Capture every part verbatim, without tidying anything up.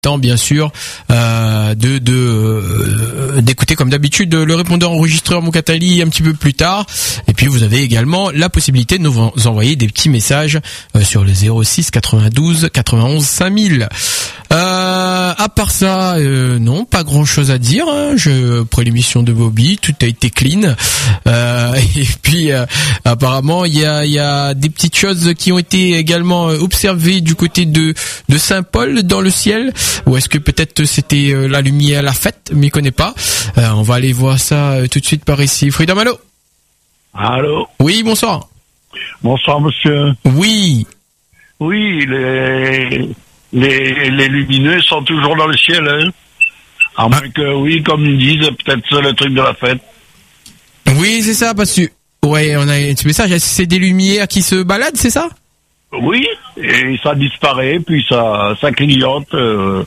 temps bien sûr euh, de, de euh, d'écouter comme d'habitude le répondeur enregistreur Moukatali un petit peu plus tard. Et puis vous avez également la possibilité de nous envoyer des petits messages euh, sur le zéro six quatre-vingt-douze quatre-vingt-onze cinq mille. Euh, à part ça, euh, non, pas grand chose à dire. Hein. Je, après l'émission de Bobby, tout a été clean. Euh, et puis, euh, apparemment, il y a, il y a des petites choses qui ont été également observées du côté de de Saint-Paul dans le ciel. Ou est-ce que peut-être c'était euh, la lumière, la fête, mais connais pas. Euh, on va aller voir ça euh, tout de suite par ici. Freedom, allô. Allô. Oui, bonsoir. Bonsoir, monsieur. Oui. Oui, les les les lumineux sont toujours dans le ciel, hein. À moins ah. que, oui, comme ils disent, peut-être c'est le truc de la fête. Oui, c'est ça, parce que, ouais, on a un petit message, c'est des lumières qui se baladent, c'est ça? Oui, et ça disparaît, puis ça, ça clignote, euh...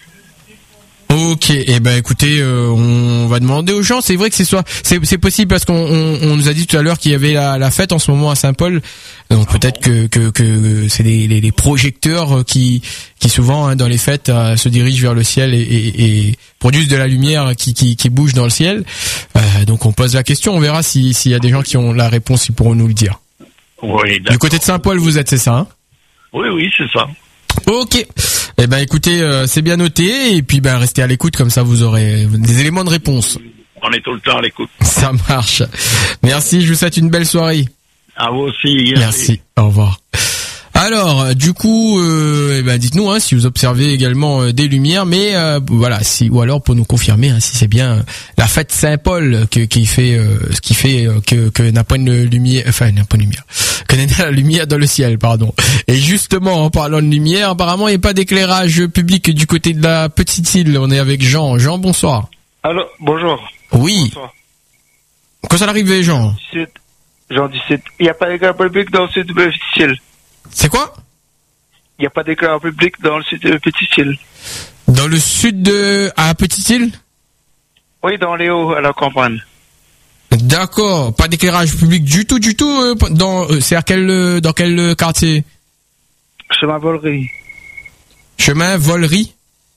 Ok, eh ben écoutez, euh, on va demander aux gens. C'est vrai que c'est soit, c'est, c'est possible parce qu'on on, on nous a dit tout à l'heure qu'il y avait la, la fête en ce moment à Saint-Paul. Donc ah peut-être bon. que, que que c'est les, les, les projecteurs qui qui souvent hein, dans les fêtes euh, se dirigent vers le ciel et, et, et produisent de la lumière qui qui, qui bouge dans le ciel. Euh, donc on pose la question, on verra si s'il y a des gens qui ont la réponse, ils pourront nous le dire. Oui. D'accord. Du côté de Saint-Paul, vous êtes, c'est ça hein? Oui, oui, c'est ça. Ok. Eh ben écoutez, euh, c'est bien noté et puis ben restez à l'écoute comme ça vous aurez des éléments de réponse. On est tout le temps à l'écoute. Ça marche. Merci, je vous souhaite une belle soirée. À vous aussi. Merci. Merci. Au revoir. Alors, du coup, euh, eh ben dites-nous hein, si vous observez également euh, des lumières, mais euh, voilà, si ou alors pour nous confirmer hein, si c'est bien euh, la fête Saint-Paul que, qui fait euh, ce qui fait euh, que que n'a pas une lumière, enfin n'a pas une lumière, que n'a la lumière dans le ciel, pardon. Et justement, en parlant de lumière, apparemment il n'y a pas d'éclairage public du côté de la petite île. On est avec Jean. Jean, bonsoir. Allô, bonjour. Oui. Bonsoir. Quand ça arrive, Jean? dix-sept. Jean dix-sept. Il n'y a pas d'éclairage public dans le sud de Petite Île. C'est quoi? Il n'y a pas d'éclairage public dans le sud de Petite Île. Dans le sud de à Petite Île? Oui, dans les hauts, à la campagne. D'accord, pas d'éclairage public du tout, du tout. Euh, dans, euh, c'est à quel, euh, dans quel euh, quartier? Chemin Volerie. Chemin Volerie.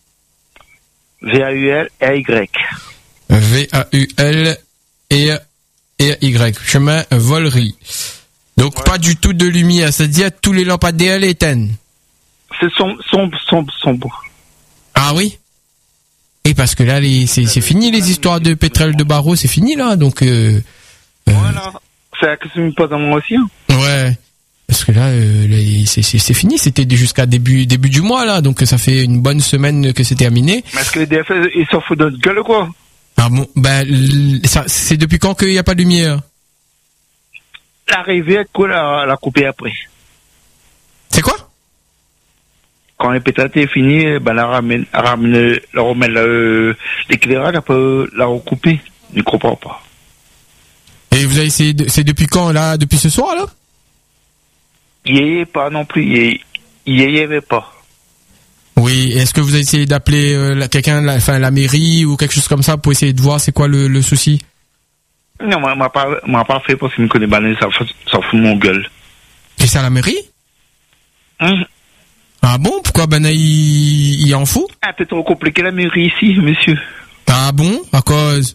V A U L et Y. V A U L et et Y. Chemin Volerie. Donc ouais. Pas du tout de lumière, c'est-à-dire tous les lampadaires éteignent. C'est sombre, sombre, sombre, sombre. Ah oui? Et parce que là, les, c'est, c'est fini les histoires de pétrole de barreau, c'est fini là, donc. Euh, voilà. Euh, c'est la question que je me pose à moi aussi. Hein. Ouais. Parce que là, euh, là c'est, c'est, c'est fini, c'était jusqu'à début début du mois là, donc ça fait une bonne semaine que c'est terminé. Mais est-ce que les D F ils s'en foutent de notre gueule ou quoi? Ah bon, ben ça, c'est depuis quand qu'il n'y a pas de lumière? L'arrivée, quoi, la, la couper après. C'est quoi? Quand les pétates est fini, ben la ramène, ramène, la remet le, l'éclairage, elle peut la recouper. Je ne comprends pas. Et vous avez essayé, de, c'est depuis quand là? Depuis ce soir là? Il n'y avait pas non plus, il n'y avait pas. Oui, est-ce que vous avez essayé d'appeler euh, quelqu'un, la, enfin la mairie ou quelque chose comme ça pour essayer de voir c'est quoi le, le souci? Non, moi, m'a pas, m'a pas fait parce qu'il me connaît pas, ça, ça fout mon gueule. Et c'est à la mairie? Hum. Ah bon? Pourquoi ben il, il en fout? Un peu trop compliqué la mairie ici, monsieur. Ah bon? À cause?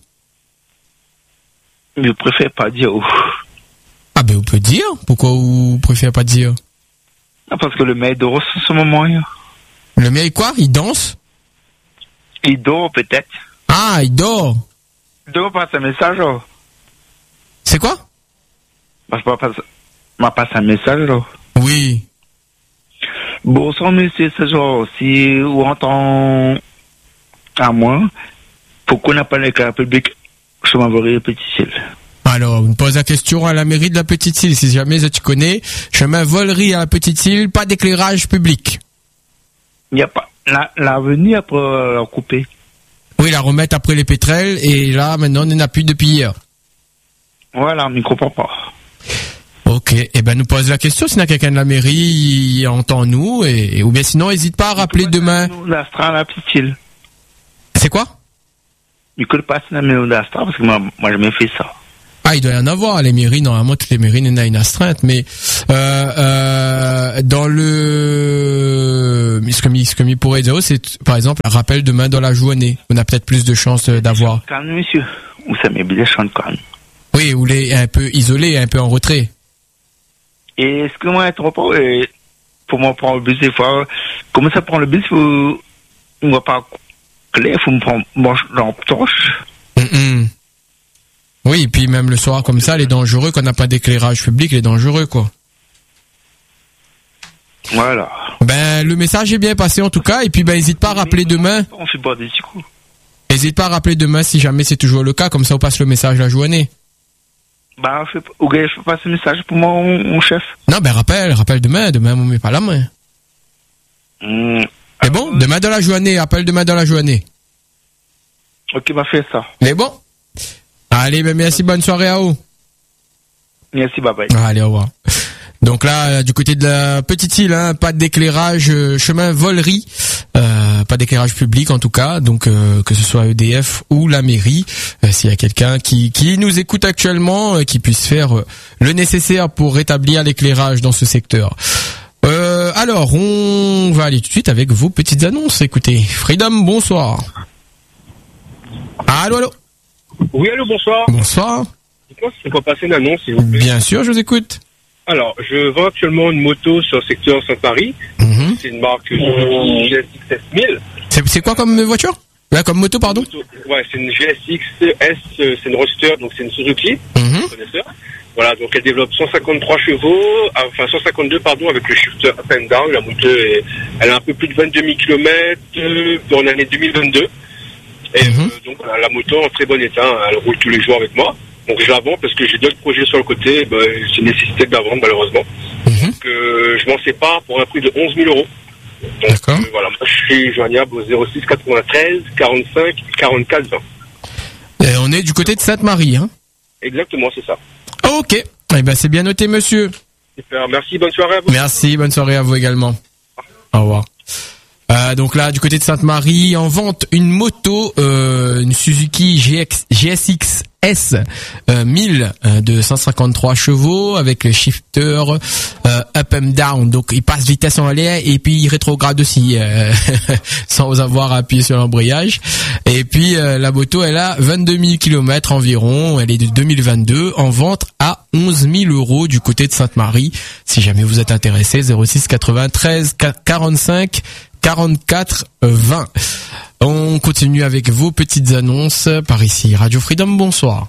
Je préfère pas dire. Oh. Ah ben vous pouvez dire. Pourquoi vous préférez pas dire? Ah, parce que le maire dort en ce moment. Là. Le maire quoi? Il danse? Il dort peut-être. Ah, il dort. Il dort pas un message. Là. C'est quoi? Bah, je passe, m'a passe un message là. Oui. Bonsoir monsieur, ce genre, si vous entendez à moi, pourquoi on n'a pas l'éclairage public je m'enverrai Petite Île. Alors, on pose la question à la mairie de la Petite Île, si jamais tu connais, chemin Volerie à la Petite Île, pas d'éclairage public. Il n'y a pas, la, l'avenue après la couper. Oui, la remettre après les pétrels, et là, maintenant, on n'en a plus depuis hier. Voilà, on ne comprend pas. Ok, eh ben nous pose la question, s'il y a quelqu'un de la mairie, il entend nous, et, ou bien sinon, n'hésite pas à rappeler demain. L'Astra à la Petite Île. C'est quoi? Il ne colle pas la maison d'Astra, parce que moi, moi j'ai jamais fait ça. Ah, il doit y en avoir, les mairies, normalement, toutes les mairies, il y en a une astreinte, mais, euh, euh, dans le, ce que, ce que il pourrait dire, c'est, par exemple, un rappel demain dans la journée. On a peut-être plus de chances d'avoir. Calme, monsieur. Ou ça m'est bien chante calme. Oui, ou les, un peu isolé, un peu en retrait. Et est-ce que moi, trop pas, euh, pour moi prendre le bus des fois, comment ça prend le bus, faut, on va pas clair, faut me prendre, moi, lampe torche. Mm-mm. Oui, et puis même le soir comme ça, les dangereux, quand on n'a pas d'éclairage public, les dangereux, quoi. Voilà. Ben, le message est bien passé en tout cas, et puis ben, n'hésite pas à rappeler demain. On fait pas des petits coups. N'hésite pas à rappeler demain si jamais c'est toujours le cas, comme ça on passe le message la journée. Bah, je fais, ok, je fais pas ce message pour mon, mon chef. Non, ben rappelle, rappelle demain, demain on met pas la main. Mmh. C'est bon, demain dans la journée, appelle demain dans la journée. Ok, bah, fais ça. C'est bon. Allez, ben merci, bonne soirée à vous. Merci, bye bye. Allez, au revoir. Donc là, du côté de la petite île, hein, pas d'éclairage, euh, chemin Volerie, euh, pas d'éclairage public en tout cas, donc euh, que ce soit E D F ou la mairie, euh, s'il y a quelqu'un qui qui nous écoute actuellement, euh, qui puisse faire euh, le nécessaire pour rétablir l'éclairage dans ce secteur. Euh, alors, on va aller tout de suite avec vos petites annonces. Écoutez, Freedom, bonsoir. Allô, allô. Oui, allô, bonsoir. Bonsoir. Dites-moi si c'est pour passer une annonce, s'il vous plaît. Bien sûr, je vous écoute. Alors, je vends actuellement une moto sur le secteur Saint-Marie. Mm-hmm. C'est une marque Suzuki G S X S mille. C'est, c'est quoi comme voiture? Ouais, comme moto, pardon? Moto, ouais, c'est une G S X S, c'est une Roadster, donc c'est une Suzuki. Mm-hmm. Connaisseur. Voilà, donc elle développe cent cinquante-trois chevaux, enfin cent cinquante-deux, pardon, avec le shifter up and down. La moto, est, elle a un peu plus de vingt-deux mille kilomètres euh, en année deux mille vingt-deux. Et Mm-hmm. euh, donc voilà, la moto en très bon état, hein, elle roule tous les jours avec moi. Donc je la vends parce que j'ai d'autres projets sur le côté, ben, j'ai nécessité de la vendre malheureusement. Mm-hmm. Donc euh, je m'en sépare pour un prix de onze mille euros. Donc D'accord. euh, voilà, moi je suis joignable au zéro six quatre-vingt-treize quarante-cinq quarante-quatre vingt. Et on est du côté de Sainte-Marie, hein? Exactement, c'est ça. Ok. Eh ben, c'est bien noté, monsieur. Super, merci, bonne soirée à vous. Merci, bonne soirée à vous également. Au revoir. Euh, donc là, du côté de Sainte-Marie, en vente une moto, euh, une Suzuki G X, G S X S euh, mille euh, de cent cinquante-trois chevaux avec le shifter euh, up and down. Donc il passe vitesse en l'air et puis il rétrograde aussi euh, sans avoir à appuyer sur l'embrayage. Et puis euh, la moto, elle a vingt-deux mille kilomètres environ. Elle est de deux mille vingt-deux, en vente à onze mille euros du côté de Sainte-Marie. Si jamais vous êtes intéressé, zéro six quatre-vingt-treize quarante-cinq quarante-quatre vingt. On continue avec vos petites annonces par ici. Radio Freedom, bonsoir.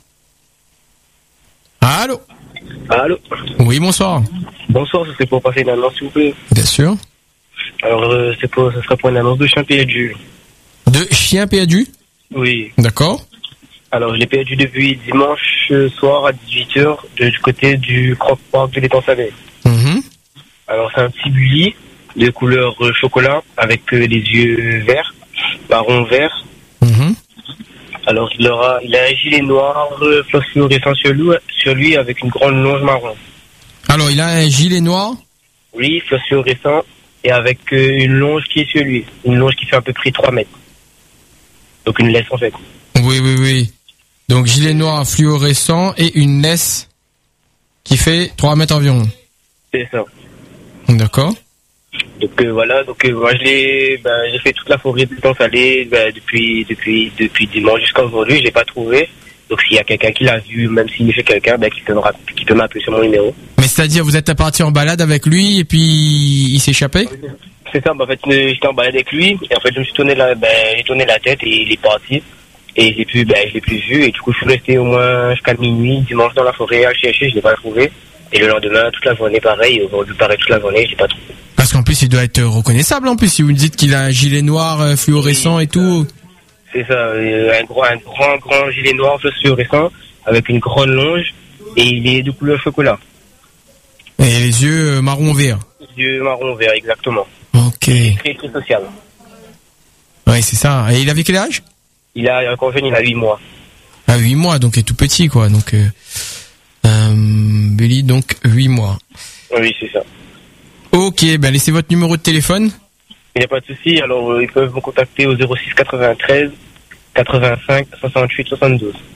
Allô? Allô? Oui, bonsoir. Bonsoir, c'est pour passer une annonce, s'il vous plaît. Bien sûr. Alors, euh, c'est pour, ce sera pour une annonce de chien perdu. De chien perdu? Oui. D'accord. Alors, je l'ai perdu depuis dimanche soir à dix-huit heures de, du côté du Croc Park de l'étang Salé. Mm-hmm. Alors, c'est un petit bully de couleur euh, chocolat avec euh, les yeux verts, marron vert. Mm-hmm. Alors, il aura, il a un gilet noir euh, phosphorescent sur lui, sur lui avec une grande longe marron. Alors, il a un gilet noir? Oui, phosphorescent et avec euh, une longe qui est sur lui. Une longe qui fait à peu près trois mètres. Donc, une laisse en fait. Oui, oui, oui. Donc, gilet noir fluorescent et une laisse qui fait trois mètres environ. C'est ça. D'accord. Donc euh, voilà, donc euh, moi je l'ai, ben, j'ai fait toute la forêt de l'étang Salé ben, depuis depuis depuis dimanche jusqu'à aujourd'hui, je l'ai pas trouvé. Donc s'il y a quelqu'un qui l'a vu, même s'il fait quelqu'un, ben qui peut me qui peut m'appeler sur mon numéro. Mais c'est-à-dire vous êtes parti en balade avec lui et puis il s'est échappé? C'est ça, ben, en fait j'étais en balade avec lui et en fait je me suis tourné la ben j'ai tourné la tête et il est parti et j'ai plus ben je l'ai plus vu et du coup je suis resté au moins jusqu'à minuit dimanche dans la forêt à le chercher, je l'ai pas trouvé. Et le lendemain toute la journée pareil, aujourd'hui pareil toute la journée, je l'ai pas trouvé. Parce qu'en plus, il doit être reconnaissable, en plus, si vous me dites qu'il a un gilet noir euh, fluorescent oui, et tout. C'est ça, euh, un, gros, un grand, grand gilet noir fluorescent, avec une grande longe, et il est de couleur chocolat. Et les yeux euh, marron-vert. Les yeux marron-vert, exactement. Ok. Très, très social. Ouais, c'est ça. Et il avait quel âge? Il a, encore jeune, il a huit mois. Ah, huit mois, donc il est tout petit, quoi. Donc, euh, euh, Billy, donc, huit mois. Oui, c'est ça. Ok, ben laissez votre numéro de téléphone. Il n'y a pas de souci, alors euh, ils peuvent me contacter au zéro six quatre-vingt-treize quatre-vingt-cinq soixante-huit soixante-douze.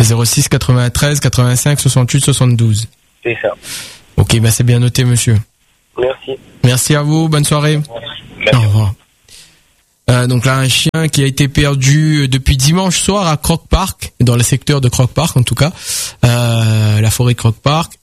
zéro six quatre-vingt-treize quatre-vingt-cinq soixante-huit soixante-douze. C'est ça. Ok, bah c'est bien noté, monsieur. Merci. Merci à vous, bonne soirée. Merci. Au revoir. Euh, donc là, un chien qui a été perdu depuis dimanche soir à Croc Park, dans le secteur de Croc Park en tout cas, euh, la forêt de Croc Park,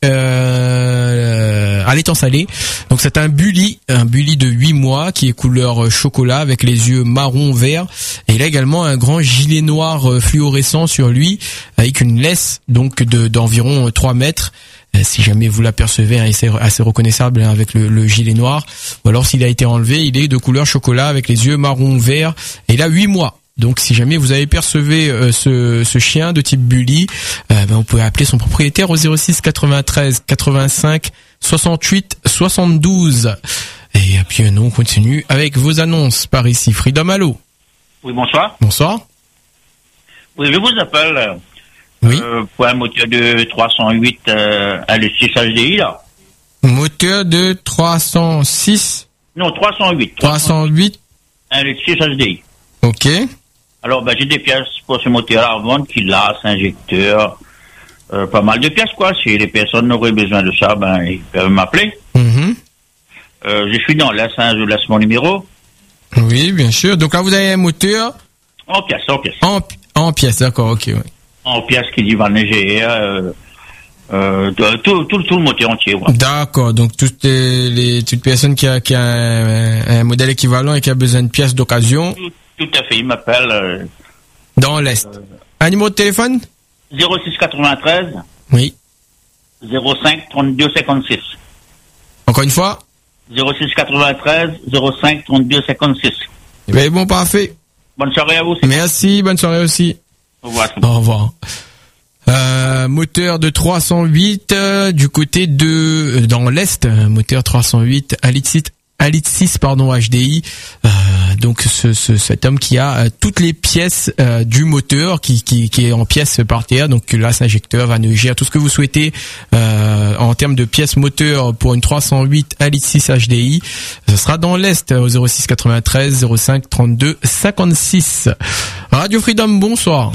euh, à l'étang salé. Donc c'est un bully, un bully de huit mois qui est couleur chocolat avec les yeux marron vert. Et il a également un grand gilet noir fluorescent sur lui avec une laisse donc de d'environ trois mètres. Si jamais vous l'apercevez, hein, c'est assez reconnaissable hein, avec le, le gilet noir. Ou alors s'il a été enlevé, il est de couleur chocolat avec les yeux marron vert. Et il a huit mois. Donc si jamais vous avez percevé euh, ce, ce chien de type bully, euh, ben, vous pouvez appeler son propriétaire au zéro six quatre-vingt-treize quatre-vingt-cinq soixante-huit soixante-douze. Et puis nous on continue avec vos annonces par ici. Freedom, allô. Oui, bonsoir. Bonsoir. Oui, je vous appelle Oui. euh, pour un moteur de trois cent huit euh, à L six H D I, là. Moteur de trois cent six. Non, trois cent huit. trois cent huit. Un L six H D I. Ok. Alors, ben, j'ai des pièces pour ce moteur-là à vendre, qui lasse, injecteur, euh, pas mal de pièces, quoi. Si les personnes auraient besoin de ça, ben, ils peuvent m'appeler. Mm-hmm. Euh, je suis dans l'Est, hein, je laisse mon numéro. Oui, bien sûr. Donc là, vous avez un moteur En pièces, en pièces. en, en pièces, d'accord, ok. Ouais. En pièces qui dit va neiger, euh, euh, tout, tout, tout le moteur entier, ouais. D'accord, donc toutes les, les toute personne qui a, qui a un, un modèle équivalent et qui a besoin de pièces d'occasion. Tout, tout à fait, il m'appelle euh, Dans l'Est. Euh, un numéro de téléphone zéro six quatre-vingt-treize Oui. zéro cinq trente-deux cinquante-six. Encore une fois zéro six quatre-vingt-treize zéro cinq trente-deux cinquante-six. Eh bien, bon, parfait. Bonne soirée à vous. Merci, bonne soirée aussi. Au revoir. Au revoir. Euh, moteur de trois cent huit euh, du côté de euh, dans l'Est, moteur trois cent huit à litre six pardon H D I. Euh, donc ce, ce cet homme qui a euh, toutes les pièces euh, du moteur qui, qui qui est en pièces par terre, donc là injecteur, van Euger, tout ce que vous souhaitez euh, en termes de pièces moteur pour une trois cent huit à litre six H D I. Ce sera dans l'Est au zéro six quatre-vingt-treize zéro cinq trente-deux cinquante-six. Radio Freedom, bonsoir.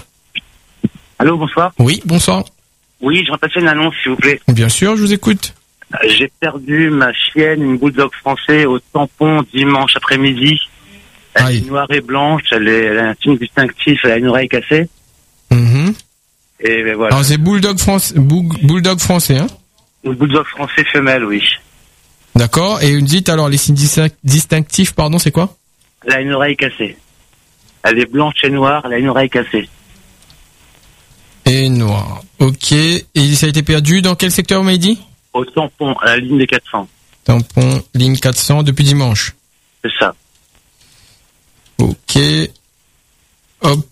Allô, bonsoir. Oui, bonsoir. Oui, je rappelle une annonce, s'il vous plaît. Bien sûr, je vous écoute. J'ai perdu ma chienne, une bulldog français, au tampon dimanche après-midi. Elle Aïe. est noire et blanche, elle, est, elle a un signe distinctif, elle a une oreille cassée. Mm-hmm. Et ben voilà. Alors c'est bulldog français, bulldog français, hein. Une bulldog français femelle, oui. D'accord. Et une dites alors les signes distinctifs, pardon, c'est quoi? Elle a une oreille cassée. Elle est blanche et noire, elle a une oreille cassée. Et noir. Ok. Et ça a été perdu dans quel secteur, vous m'avez dit? Au tampon, à la ligne des quatre cents. Tampon, ligne quatre cents, depuis dimanche. C'est ça. Ok. Hop.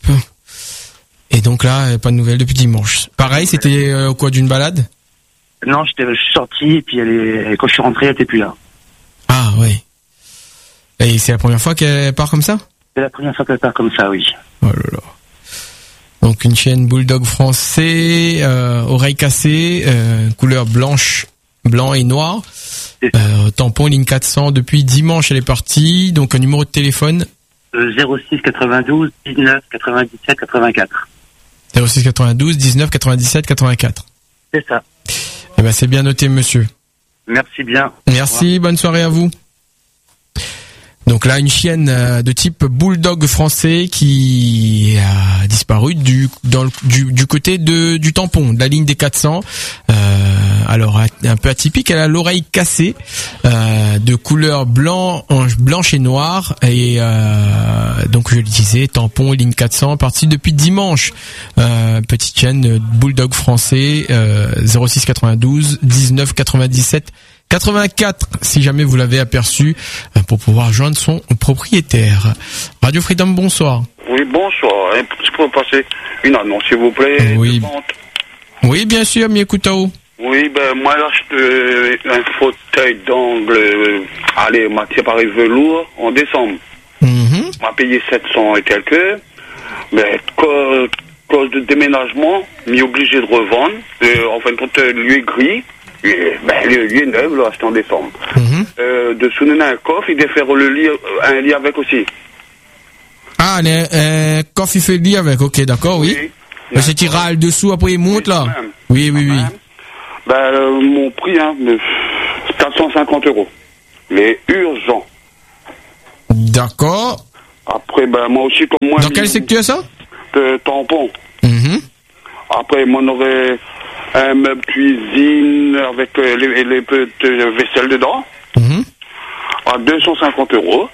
Et donc là, pas de nouvelles depuis dimanche. Pareil, c'était euh, au cours d'une balade? Non, j'étais, je suis sorti, et puis elle est, quand je suis rentré, elle était plus là. Ah, oui. Et c'est la première fois qu'elle part comme ça? C'est la première fois qu'elle part comme ça, oui. Oh là là. Donc une chienne bulldog français, euh, oreille cassée, euh, couleur blanche, blanc et noir. Euh, tampon ligne quatre cents depuis dimanche, elle est partie. Donc un numéro de téléphone. Euh, zéro six quatre-vingt-douze dix-neuf quatre-vingt-dix-sept quatre-vingt-quatre. zéro six quatre-vingt-douze dix-neuf quatre-vingt-dix-sept quatre-vingt-quatre. C'est ça. Eh ben c'est bien noté, monsieur. Merci bien. Merci, bonne soirée à vous. Donc là, une chienne euh, de type bulldog français qui a disparu du dans le, du, du côté de du tampon de la ligne des quatre cents. Euh, alors un peu atypique, elle a l'oreille cassée, euh, de couleur blanc, blanche et noire. Et euh, donc je le disais, tampon ligne quatre cents, partie depuis dimanche. Euh, petite chienne bulldog français, euh, zéro six quatre-vingt-douze dix-neuf quatre-vingt-dix-sept quatre-vingt-quatre, si jamais vous l'avez aperçu, pour pouvoir joindre son propriétaire. Radio Freedom, bonsoir. Oui, bonsoir. Je peux passer une annonce, s'il vous plaît? Oui. Oui, bien sûr, Miekutao. Oui, ben, moi, là, je te, un fauteuil d'angle, euh, allez, matière pareil velours, en décembre. Mm-hmm. On m'a payé sept cents et quelques. Mais, cause, cause de déménagement, m'y obligé de revendre. Euh, en fin de compte, lui est gris. Et, ben, lui est neuf, là, c'était en décembre. Mm-hmm. Euh, de soulever un coffre, il défaire le lit, un lit avec aussi. Ah, un coffre, il fait le lit avec, ok, d'accord, oui. Oui. Mais c'est tiré le dessous, après il monte, là. Oui, oui, oui. Ben, euh, mon prix, hein, de quatre cent cinquante euros. Mais urgent. D'accord. Après, ben, moi aussi, comme moi... Dans quel secteur, ça? De tampon. Mm-hmm. Après, moi, on aurait un meuble cuisine avec euh, les, les petites vaisselles dedans. Mm-hmm. À deux cent cinquante euros.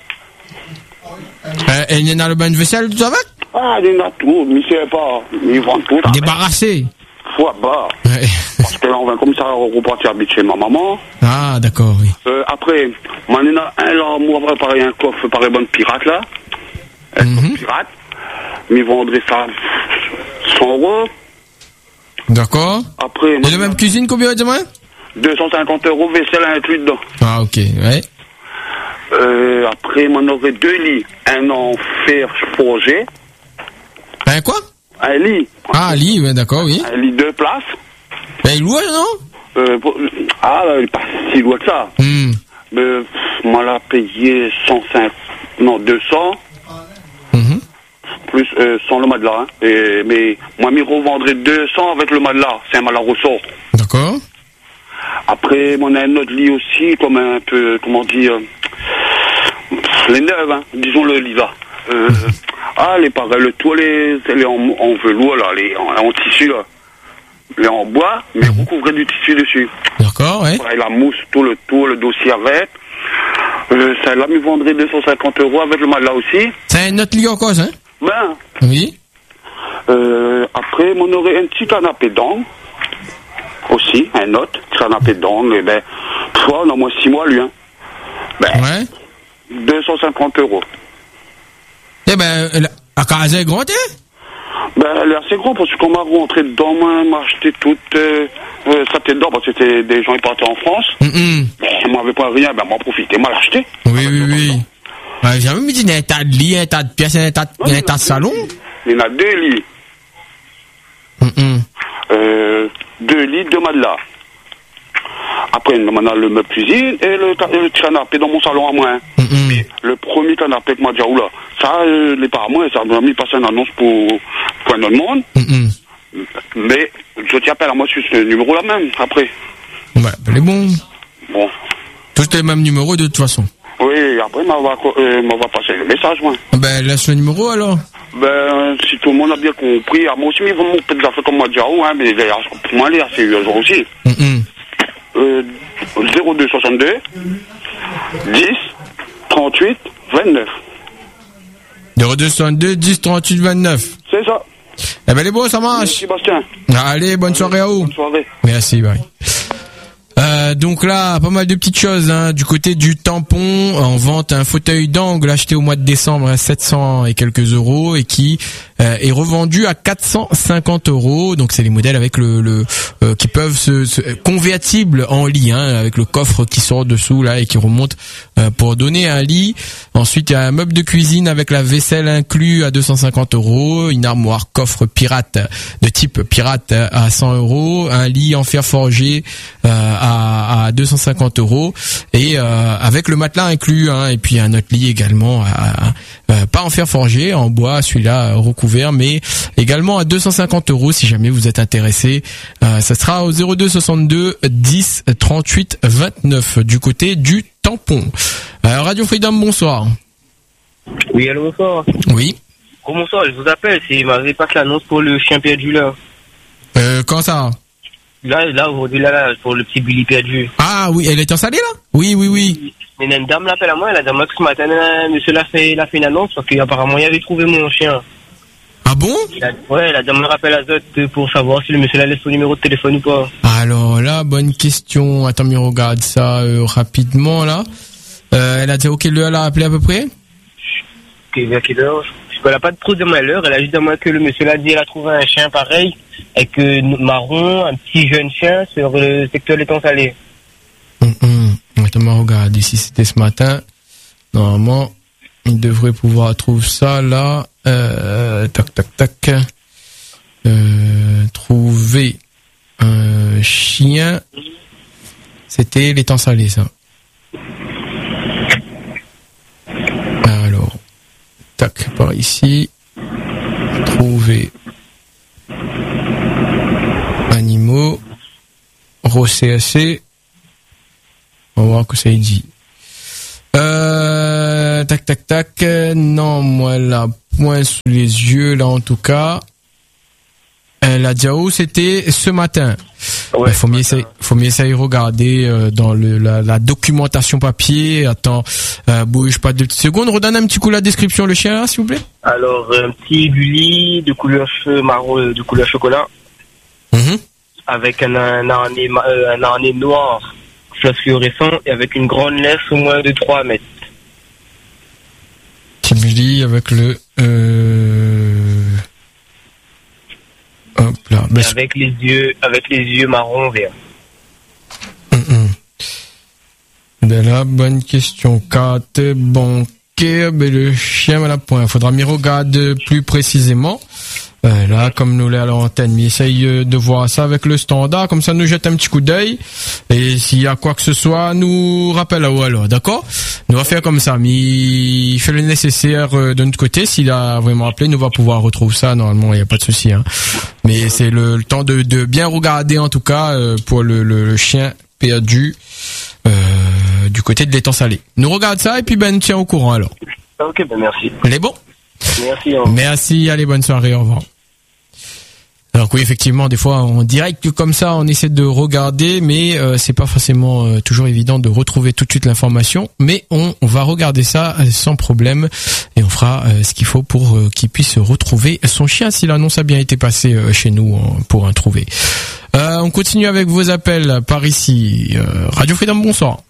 Euh, et il y en a le bain de vaisselle, tout avec? Ah, il y en a tout, mais c'est pas... Ils vendent tout. Débarrassé. Fois bas. Ouais. Parce que là, on va comme ça repartir habiter chez ma maman. Ah, d'accord, oui. Euh, après, moi, il y en a un là, moi, pareil, un coffre, pareil, bonne pirate, là. Un Mm-hmm. coffre pirate. Mais ils vendraient ça cent euros. D'accord. Après, Et le même cuisine, combien de moins? deux cent cinquante euros, vaisselle inclus dedans. Ah, ok, ouais. Euh, après, moi, on aurait deux lits. Un en fer forgé. Un quoi? Un lit. Ah, lit, ouais, d'accord, oui. Un lit deux places. Ben, il loue, non? Euh, pour- ah, là, il est pas si loin que ça. Hmm. Mais, pff, moi, là, payé cent cinq, non, deux cents. Mhm. Plus, euh, sans le matelas, hein. Et, mais, moi, m'y revendrai deux cents avec le matelas. C'est un matelas ressort. D'accord. Après, on a un autre lit aussi, comme un peu, comment dire, pff, les neuves, hein, disons le lit là. Euh, ah, les pareil, le toit, les, les en, en velours, là, les en, en tissu, là. Les en bois, mais recouvré du tissu dessus. D'accord, ouais. Ouais, la mousse, tout le tour, le dossier avec. Euh, ça, là, me vendrait deux cent cinquante euros avec le matelas aussi. C'est un autre lit en cause, hein? Ben, Oui. euh, après, on aurait un petit canapé d'angle. Aussi, un autre canapé d'angle. Et ben, toi, on a moins six mois, lui, hein. Ben, Ouais. deux cent cinquante euros. Eh ben, la, la case est grande, hein? Ben, elle est assez grande parce qu'on m'a rentré dedans, moi, m'a acheté toute, euh, euh, ça était dedans parce que c'était des gens qui partaient en France. Mm-mm. Ben, elle m'avait pas rien, ben, m'en profité, m'a l'acheté. Oui, oui, oui. Ouais, j'ai même dit, il y a un tas de lits, un tas de pièces, un tas de, Ouais, un tas de salons. Il y en a deux lits. Mm-mm. Euh, deux lits, deux matelas. Après, on a le meuble cuisine et le, ca- le canapé dans mon salon à moi. hein. Mm-mm. Le premier canapé que m'a dit, oula, ça, euh, les pas à moi, ça m'a mis passer une annonce pour, pour un autre monde. Mm-mm. Mais je t'appelle à moi sur ce numéro-là même, après. Ouais, ben, les bons. Bon. Tous les mêmes numéros, de toute façon. Oui, après, m'en va, euh, m'en va passer le message, moi. Ben, laisse le numéro, alors. Ben, si tout le monde a bien compris, à moi aussi, ils vont monter des affaires comme moi, dire, hein, mais il est- pour moi, il est assez urgent aussi. Mm-mm. Euh, zéro deux soixante-deux, dix, trente-huit, vingt-neuf. zéro deux soixante-deux, dix, trente-huit, vingt-neuf. C'est ça. Eh ben, les beaux, ça marche. Merci, Bastien. Allez, bonne soirée à vous. Bonne soirée. Merci, bye. Euh, donc là, pas mal de petites choses hein. Du côté du tampon, en vente un fauteuil d'angle acheté au mois de décembre à sept cents et quelques euros et qui euh, est revendu à quatre cent cinquante euros. Donc c'est les modèles avec le, le euh, qui peuvent se, se convertibles en lit, hein, avec le coffre qui sort dessous là et qui remonte euh, pour donner un lit. Ensuite il y a un meuble de cuisine avec la vaisselle inclus à deux cent cinquante euros, une armoire coffre pirate de type pirate à cent euros, un lit en fer forgé euh, à, à deux cent cinquante euros et euh, avec le matelas inclus, hein, et puis un autre lit également à, à, euh, pas en fer forgé, en bois, celui-là recouvert, mais également à deux cent cinquante euros si jamais vous êtes intéressé. Euh, ça sera au zéro deux soixante-deux dix trente-huit vingt-neuf du côté du tampon. Euh, Radio Freedom, bonsoir. Oui, allô, bonsoir. Oui. Oh, bonsoir, je vous appelle, c'est m'avait passé l'annonce pour le chien perdu là. Euh, quand ça? Là, là, aujourd'hui, là, là, pour le petit Billy perdu. Ah oui, elle est installée là? Oui, oui, oui. Mais une dame l'appelle à moi, la dame là, que ce matin, là, monsieur l'a fait, l'a fait une annonce parce qu'apparemment, il avait trouvé mon chien. Ah bon? La, ouais, la dame me rappelle à Zot pour savoir si le monsieur là laisse son numéro de téléphone ou pas. Alors là, bonne question. Attends, mais regarde ça euh, rapidement là. Euh, elle a dit, ok, l'heure elle a appelé à peu près? Ok, vers quelle heure? Elle a pas trop de malheur, elle a juste demandé que le monsieur l'a dit, elle a trouvé un chien pareil, avec euh, marron, un petit jeune chien sur le secteur de l'étang salé. Hum, hum. Attends, mais regarde, ici c'était ce matin. Normalement, il devrait pouvoir trouver ça là. Euh, tac, tac, tac. Euh, trouver un chien. C'était l'étang salé, ça. Alors, tac, par ici. Trouver Animaux. Rosé assez. On va voir que ça y dit. Euh, tac, tac, tac. Non, moi, la point sous les yeux, là, en tout cas. Euh, la Diao, c'était ce matin. Ouais, faut mieux essayer, faut mieux essayer de regarder euh, dans le, la, la documentation papier. Attends, euh, bouge pas deux petites secondes. Redonne un petit coup la description, le chien, là, s'il vous plaît. Alors, un petit bully de couleur cheveux marron, de couleur chocolat. Mm-hmm. Avec un, un, harnais, euh, un harnais noir phosphorescent et avec une grande laisse au moins de trois mètres. Petit avec le... Euh... Hop là. Ben, avec les yeux avec les yeux marron vert. Mm-mm. De la bonne question. Carte bancaire, ben le chien à la pointe. Faudra m'y regarder plus précisément. Euh, là, comme nous l'est à l'antenne, mais essaye de voir ça avec le standard, comme ça nous jette un petit coup d'œil, et s'il y a quoi que ce soit, nous rappelle à alors, d'accord? Nous va faire comme ça, mais il fait le nécessaire de notre côté, s'il a vraiment appelé, nous va pouvoir retrouver ça, normalement, il n'y a pas de souci, hein. Mais c'est le, le temps de, de bien regarder, en tout cas, euh, pour le, le, le chien perdu, euh, du côté de l'étang salé. Nous regarde ça, et puis ben, nous tient au courant, alors. Ok, ben merci. Elle est bon? Merci. Hein. Merci, allez, bonne soirée, au revoir. Alors oui, effectivement, des fois en direct comme ça, on essaie de regarder, mais euh, c'est pas forcément euh, toujours évident de retrouver tout de suite l'information. Mais on, on va regarder ça euh, sans problème et on fera euh, ce qu'il faut pour euh, qu'il puisse retrouver son chien si l'annonce a bien été passée euh, chez nous euh, pour un trouver. Euh, on continue avec vos appels par ici. Euh, Radio Freedom, bonsoir.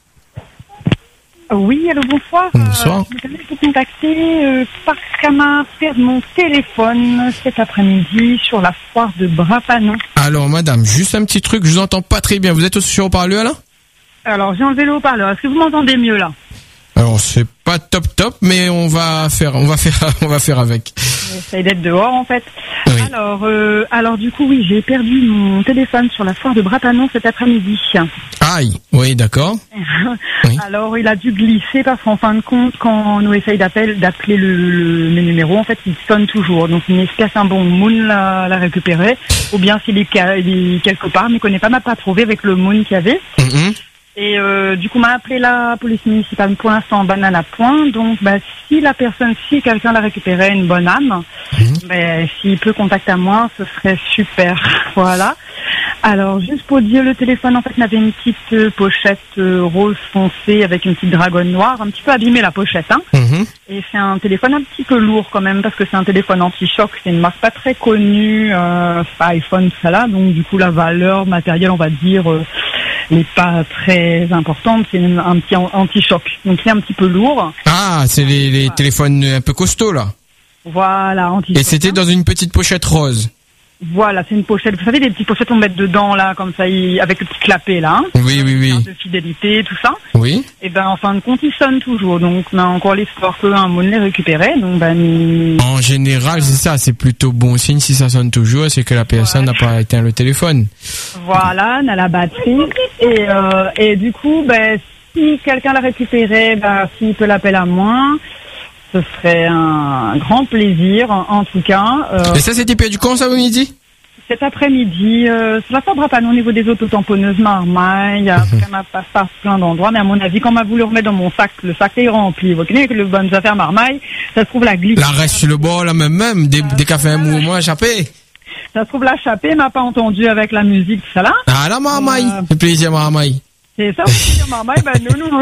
Oui, allô, bonsoir. Bonsoir. Euh, je vous avais contacté euh, parce qu'elle m'a perdu mon téléphone cet après-midi sur la foire de Brapanon. Alors, madame, juste un petit truc, je vous entends pas très bien. Vous êtes aussi sur haut-parleur, là? Alors, j'ai enlevé le haut-parleur. Est-ce que vous m'entendez mieux, là? Alors, c'est pas top top, mais on va faire, on va faire, on va faire avec. J'essaie d'être dehors, en fait. Oui. Alors, euh, alors, du coup, oui, j'ai perdu mon téléphone sur la foire de Brapanon cet après-midi. Aïe, oui, d'accord. Oui. Alors, il a dû glisser parce qu'en fin de compte, quand on nous essaye d'appeler, d'appeler le, le, mes numéros, en fait, il sonne toujours. Donc, il espèce un bon moon la, la récupérer. Ou bien s'il est, il est quelque part, mais il connaît pas, m'a pas trouvé avec le moon qu'il y avait. Mm-hmm. Et euh, du coup, m'a appelé la police municipale pour l'instant en banane à point. Donc, bah, si la personne, si quelqu'un l'a récupéré, une bonne âme, mmh. bah, s'il peut contacter à moi, ce serait super. Voilà. Alors, juste pour dire, le téléphone, en fait, n'avait une petite euh, pochette euh, rose foncée avec une petite dragonne noire, un petit peu abîmée la pochette, hein. Mmh. Et c'est un téléphone un petit peu lourd quand même, parce que c'est un téléphone anti-choc. C'est une marque pas très connue, euh, c'est pas iPhone, tout ça là. Donc, du coup, la valeur matérielle, on va dire, euh, n'est pas très importante, c'est un petit anti-choc. Donc c'est un petit peu lourd. Ah, c'est les, les téléphones un peu costauds là. Voilà, anti-choc. Et c'était dans une petite pochette rose. Voilà, c'est une pochette. Vous savez, des petites pochettes on met dedans là, comme ça, avec le petit clapet là. Hein, oui, oui, oui. De fidélité, tout ça. Oui. Et ben en fin de compte, il sonne toujours. Donc on a encore l'espoir qu'un mot l'ait récupéré. Donc ben. Il... En général, c'est ça. C'est plutôt bon signe si ça sonne toujours, c'est que la personne n'a pas éteint le téléphone. Voilà, on a la batterie. Et euh, et du coup, ben si quelqu'un l'a récupéré, ben s'il peut l'appeler à moi. Ce serait un grand plaisir, en tout cas. Euh, Et ça, c'était perdu quand, ça, vous m'avez dit? Cet après-midi, euh, ça va pas Brapanon au niveau des autotamponneuses Marmaille, après, mm-hmm. m'a pas par plein d'endroits, mais à mon avis, quand on m'a voulu remettre dans mon sac, le sac est rempli. Vous voyez que le bonnes affaires Marmaille, ça se trouve la glisse. La reste sur le bord, là, même, même, des, des cafés un mouvement échappé. Ça se trouve la chapée, m'a pas entendu avec la musique, tout ça là. Ah, la Marmaille. Euh, c'est plaisir, Marmaille. C'est ça, plaisir, Marmaille, ben, nous, nous,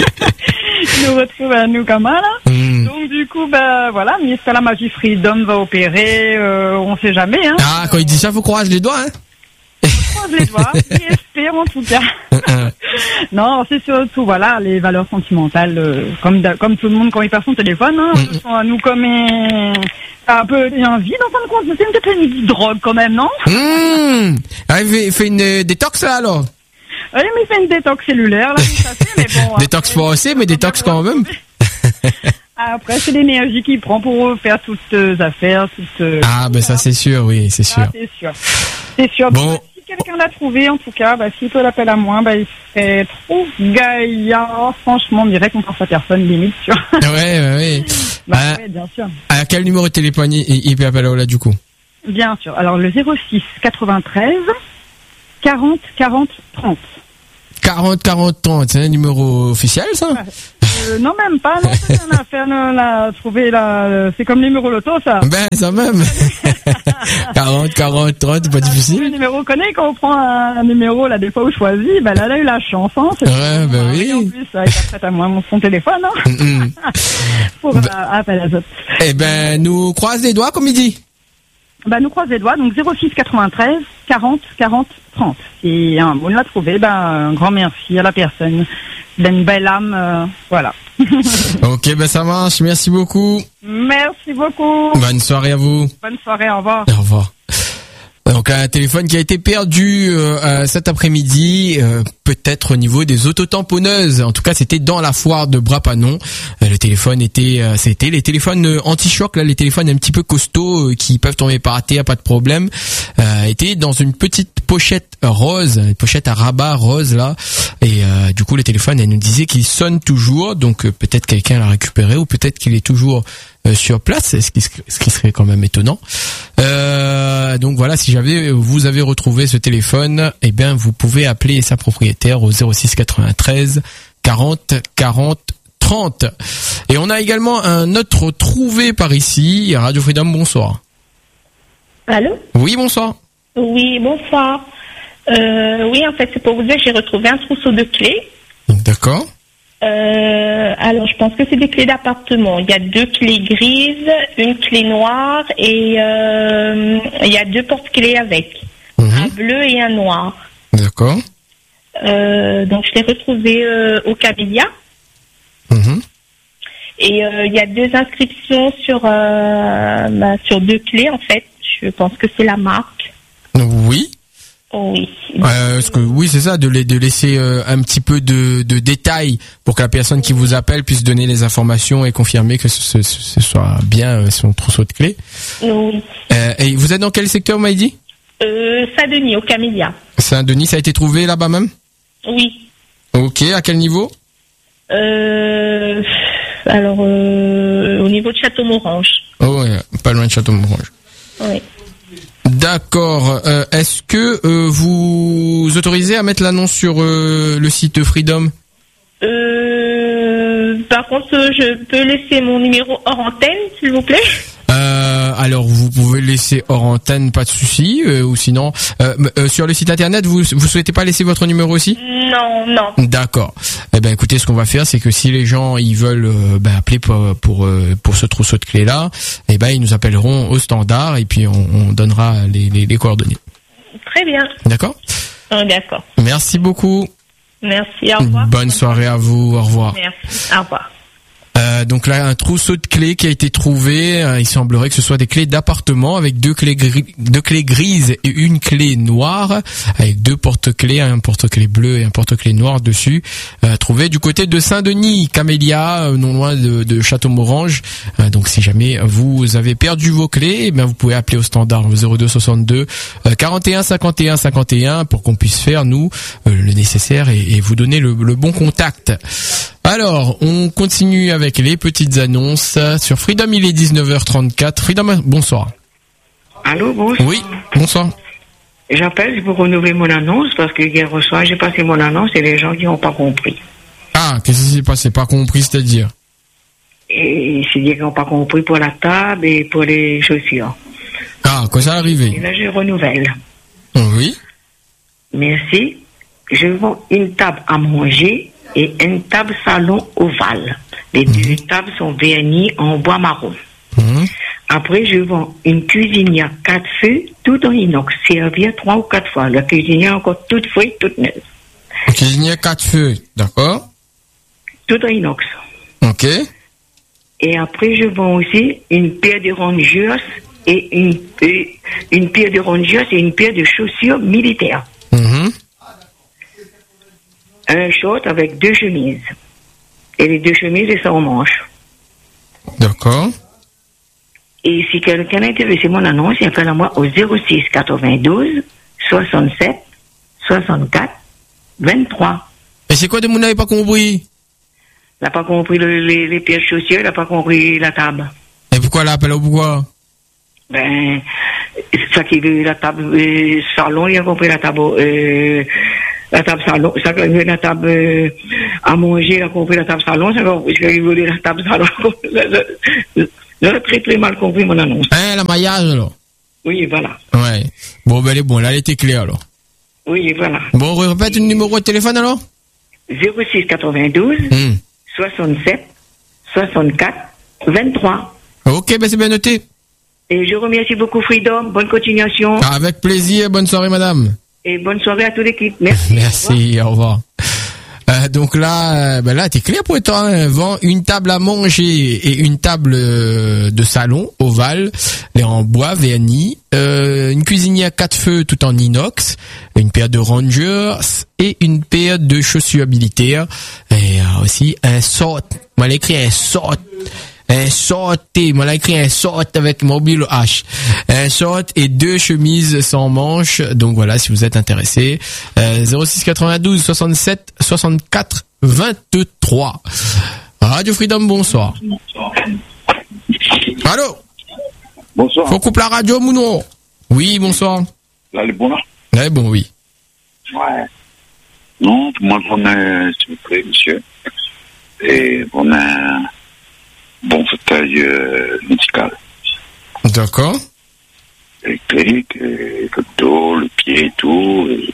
nous retrouvons à nous comme ça, là. Mm. Donc, du coup, ben, voilà, mais est-ce que la magie Freedom va opérer, euh, on sait jamais, hein. Ah, quand il dit ça, faut croiser les doigts, hein. Croise les doigts, j'espère, en tout cas. Non, c'est surtout, voilà, les valeurs sentimentales, euh, comme, comme tout le monde quand il perd son téléphone, hein, mm. sont à nous comme un, un peu, un vide, en fin de compte, c'est peut-être une drogue, quand même, non? Mmh. Ah, il fait, fait une euh, détox, là, alors. Oui, mais il fait une détox cellulaire, là, ça fait, mais bon. Détox forcé, mais détox quand même. Après, c'est l'énergie qu'il prend pour faire toutes les affaires, toutes. Ah, ben ça, c'est sûr, oui, c'est sûr. Ah, c'est sûr. C'est sûr. Bon. Si quelqu'un l'a trouvé, en tout cas, bah, s'il peut l'appeler à moi, bah, il serait trop gaillard. Franchement, on dirait qu'on pense à personne, limite, tu vois. Ouais, ouais, ouais. Bah, ah, ouais, bien sûr. À quel numéro de téléphone il, il peut appeler là, du coup? Bien sûr. Alors, le zéro six quatre-vingt-treize quarante quarante trente. quarante quarante trente, c'est un numéro officiel, ça? Euh, non, même pas, non, c'est une affaire, non, la, trouver la, c'est comme numéro loto, ça. Ben, ça même. quarante quarante trente, pas difficile. Le numéro connaît, quand on prend un, un numéro, là, des fois, où je choisis, ben, là, elle a eu la chance, hein. C'est ouais, ben oui. En plus, elle est prête à moi, son téléphone, hein. Mm-hmm. Pour, ben, euh, appel à autres. Eh ben, nous croise les doigts, comme il dit. Ben, nous croise les doigts, donc zéro six quatre-vingt-treize quarante quarante trente. Et un mot, on l'a trouvé, ben, un grand merci à la personne. Il a une belle âme, euh, voilà. Ok, ben ça marche, merci beaucoup. Merci beaucoup. Bonne soirée à vous. Bonne soirée, au revoir. Au revoir. Donc un téléphone qui a été perdu euh, cet après-midi, euh, peut-être au niveau des autotamponneuses. En tout cas, c'était dans la foire de Brapanon. Euh, le téléphone était, euh, c'était les téléphones euh, anti-choc, là, les téléphones un petit peu costauds euh, qui peuvent tomber par terre, pas de problème. Euh, était dans une petite pochette rose, une pochette à rabat rose là. Et euh, du coup, le téléphone, elle nous disait qu'il sonne toujours. Donc euh, peut-être quelqu'un l'a récupéré ou peut-être qu'il est toujours Euh, sur place, ce qui, ce qui serait quand même étonnant. Euh, donc voilà, si j'avais, vous avez retrouvé ce téléphone, eh bien vous pouvez appeler sa propriétaire au zéro six quatre-vingt-treize quarante quarante trente. Et on a également un autre trouvé par ici, Radio Freedom, bonsoir. Allô ? Oui, bonsoir. Oui, bonsoir. Euh, oui, en fait, c'est pour vous dire que j'ai retrouvé un trousseau de clés. D'accord. Euh, alors, je pense que c'est des clés d'appartement. Il y a deux clés grises, une clé noire et euh, il y a deux porte-clés avec. Mmh. Un bleu et un noir. D'accord. Euh, donc, je l'ai retrouvé euh, au Camélia. Mmh. Et euh, il y a deux inscriptions sur, euh, bah, sur deux clés, en fait. Je pense que c'est la marque. Oui. Oui. Euh, ce que, oui, c'est ça, de, de laisser euh, un petit peu de, de détails pour que la personne qui vous appelle puisse donner les informations et confirmer que ce, ce, ce soit bien euh, son trousseau de clés. Oui. Euh, et vous êtes dans quel secteur, vous m'avez dit ? euh, Saint-Denis, au Camélia. Saint-Denis, ça a été trouvé là-bas même ? Oui. Ok, à quel niveau ? euh, Alors, euh, au niveau de Château-Morange. Oh ouais, pas loin de Château-Morange. Oui. D'accord. Euh, est-ce que euh, vous autorisez à mettre l'annonce sur euh, le site Freedom ? euh, Par contre, je peux laisser mon numéro hors antenne, s'il vous plaît ? euh, Alors, vous pouvez laisser hors antenne, pas de souci. Euh, ou sinon, euh, euh, sur le site internet, vous vous souhaitez pas laisser votre numéro aussi ? Non, non. D'accord. Eh ben, écoutez, ce qu'on va faire, c'est que si les gens ils veulent euh, ben, appeler pour pour euh, pour ce trousseau de clés là, eh ben ils nous appelleront au standard et puis on, on donnera les, les les coordonnées. Très bien. D'accord ? Oh, d'accord. Merci beaucoup. Merci. Au revoir. Bonne soirée à vous. Au revoir. Merci. Au revoir. Euh, donc là, un trousseau de clés qui a été trouvé. Euh, il semblerait que ce soit des clés d'appartement avec deux clés gris, deux clés grises et une clé noire, avec deux porte-clés, un porte-clés bleu et un porte-clés noir dessus. Euh, trouvé du côté de Saint-Denis, Camélia, euh, non loin de, de Château-Morange. Euh, donc si jamais vous avez perdu vos clés, eh bien vous pouvez appeler au standard au zéro deux soixante-deux quarante et un cinquante et un cinquante et un pour qu'on puisse faire nous euh, le nécessaire et, et vous donner le, le bon contact. Alors, on continue avec les petites annonces. Sur Freedom, il est dix-neuf heures trente-quatre. Freedom, bonsoir. Allô, bonsoir. Oui, bonsoir. J'appelle pour renouveler mon annonce parce que hier soir, j'ai passé mon annonce et les gens qui n'ont pas compris. Ah, qu'est-ce qui s'est passé ? Pas compris, c'est-à-dire ? Et c'est-à-dire qu'ils n'ont pas compris pour la table et pour les chaussures. Ah, quand ça est arrivé ? Et là, je renouvelle. Oui. Merci. Je vends une table à manger et une table salon ovale. Les mmh. deux tables sont vernies en bois marron. Mmh. Après, je vends une cuisinière quatre feux, tout en inox, servie trois ou quatre fois. La cuisinière encore toute feuille, toute neuve. Cuisinière quatre feux, d'accord. Tout en inox. Ok. Et après, je vends aussi une paire de rangers et une, et une paire de rangers et une paire de chaussures militaires. Mmh. Un short avec deux chemises. Et les deux chemises, elles sont en manche. D'accord. Et si quelqu'un est intéressé mon annonce, il appelle à moi au zéro six quatre-vingt-douze soixante-sept soixante-quatre vingt-trois. Et c'est quoi de mon n'avez pas compris? Elle n'a pas compris le, les, les pièces chaussures, elle n'a pas compris la table. Et pourquoi elle appelle au pourquoi? Ben, ça qui veut la table euh, salon, il a compris la table euh, la table salon, ça qui veut la table euh, à manger, il a compris la table salon, ça qui veut la table salon. J'ai très très mal compris mon annonce. Hein, la maillage alors. Oui, voilà. Ouais. Bon, ben elle est bon, là elle était claire alors. Oui, voilà. Bon, on répète le numéro de téléphone alors. zéro six quatre-vingt-douze Hum. soixante-sept soixante-quatre vingt-trois. Ok, ben c'est bien noté. Et je remercie beaucoup Freedom. Bonne continuation. Avec plaisir. Bonne soirée, madame. Et bonne soirée à toute l'équipe. Merci. Merci. Au revoir. Euh, donc là, euh, ben là, t'es clair pour toi. Hein, vend une table à manger et une table euh, de salon ovale, les en bois vernis, euh, une cuisinière à quatre feux tout en inox, une paire de Rangers et une paire de chaussures militaires et euh, aussi un sort. Moi, j'ai écrit un sort. Un short, moi, j'ai écrit un short avec mobile H. Un short et deux chemises sans manches. Donc voilà, si vous êtes intéressé, euh, zéro six quatre-vingt-douze soixante-sept soixante-quatre vingt-trois. Radio Freedom, bonsoir. Allô? Bonsoir. Faut couper la radio, Mouno. Oui, bonsoir. Là, elle est bon là? Ouais, bon, oui. Ouais. Non, moi, j'en ai, s'il vous plaît, monsieur. Et on a un bon fauteuil euh, médical. D'accord. Électrique, et le dos, le pied et tout. Et...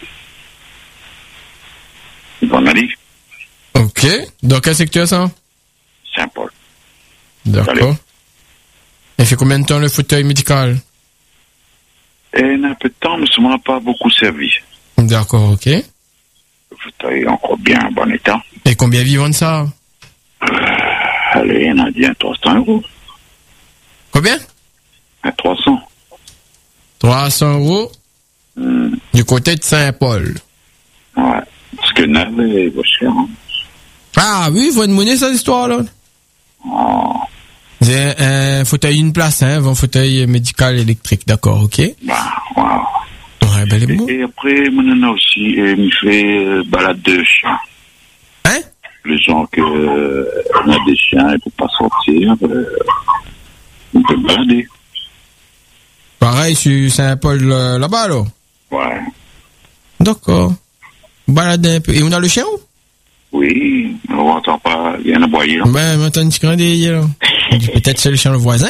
Bon, allez. Ok. Dans quel secteur, ça? Saint-Paul. D'accord. Et fait combien de temps le fauteuil médical? Et il y a un peu de temps, mais ça m'en a pas beaucoup servi. D'accord, ok. Le fauteuil est encore bien en bon état. Et combien vivant de ça? Allez, il en a dit un trois cents euros. Combien? Un trois cents. trois cents euros Hmm. du côté de Saint-Paul. Ouais. Parce que neuf, il va cher. Hein. Ah oui, il faut une monnaie, cette histoire-là. Oh. C'est un fauteuil une place, hein, un fauteuil médical électrique, d'accord, ok. Bah, wow. Ouais, ben les mots. Et, et après, mon nana aussi, il me fait euh, balade de chien. Hein? Les gens que euh, on a des chiens, ils ne peuvent pas sortir, euh, on peut balader. Pareil sur Saint-Paul euh, là-bas, là. Ouais. D'accord. Balader un peu. Et on a le chien, ou? Oui, on n'entend pas, il y en a boyer. Là. Ben, on entend une petite grandille, là. Peut-être c'est le chien le voisin.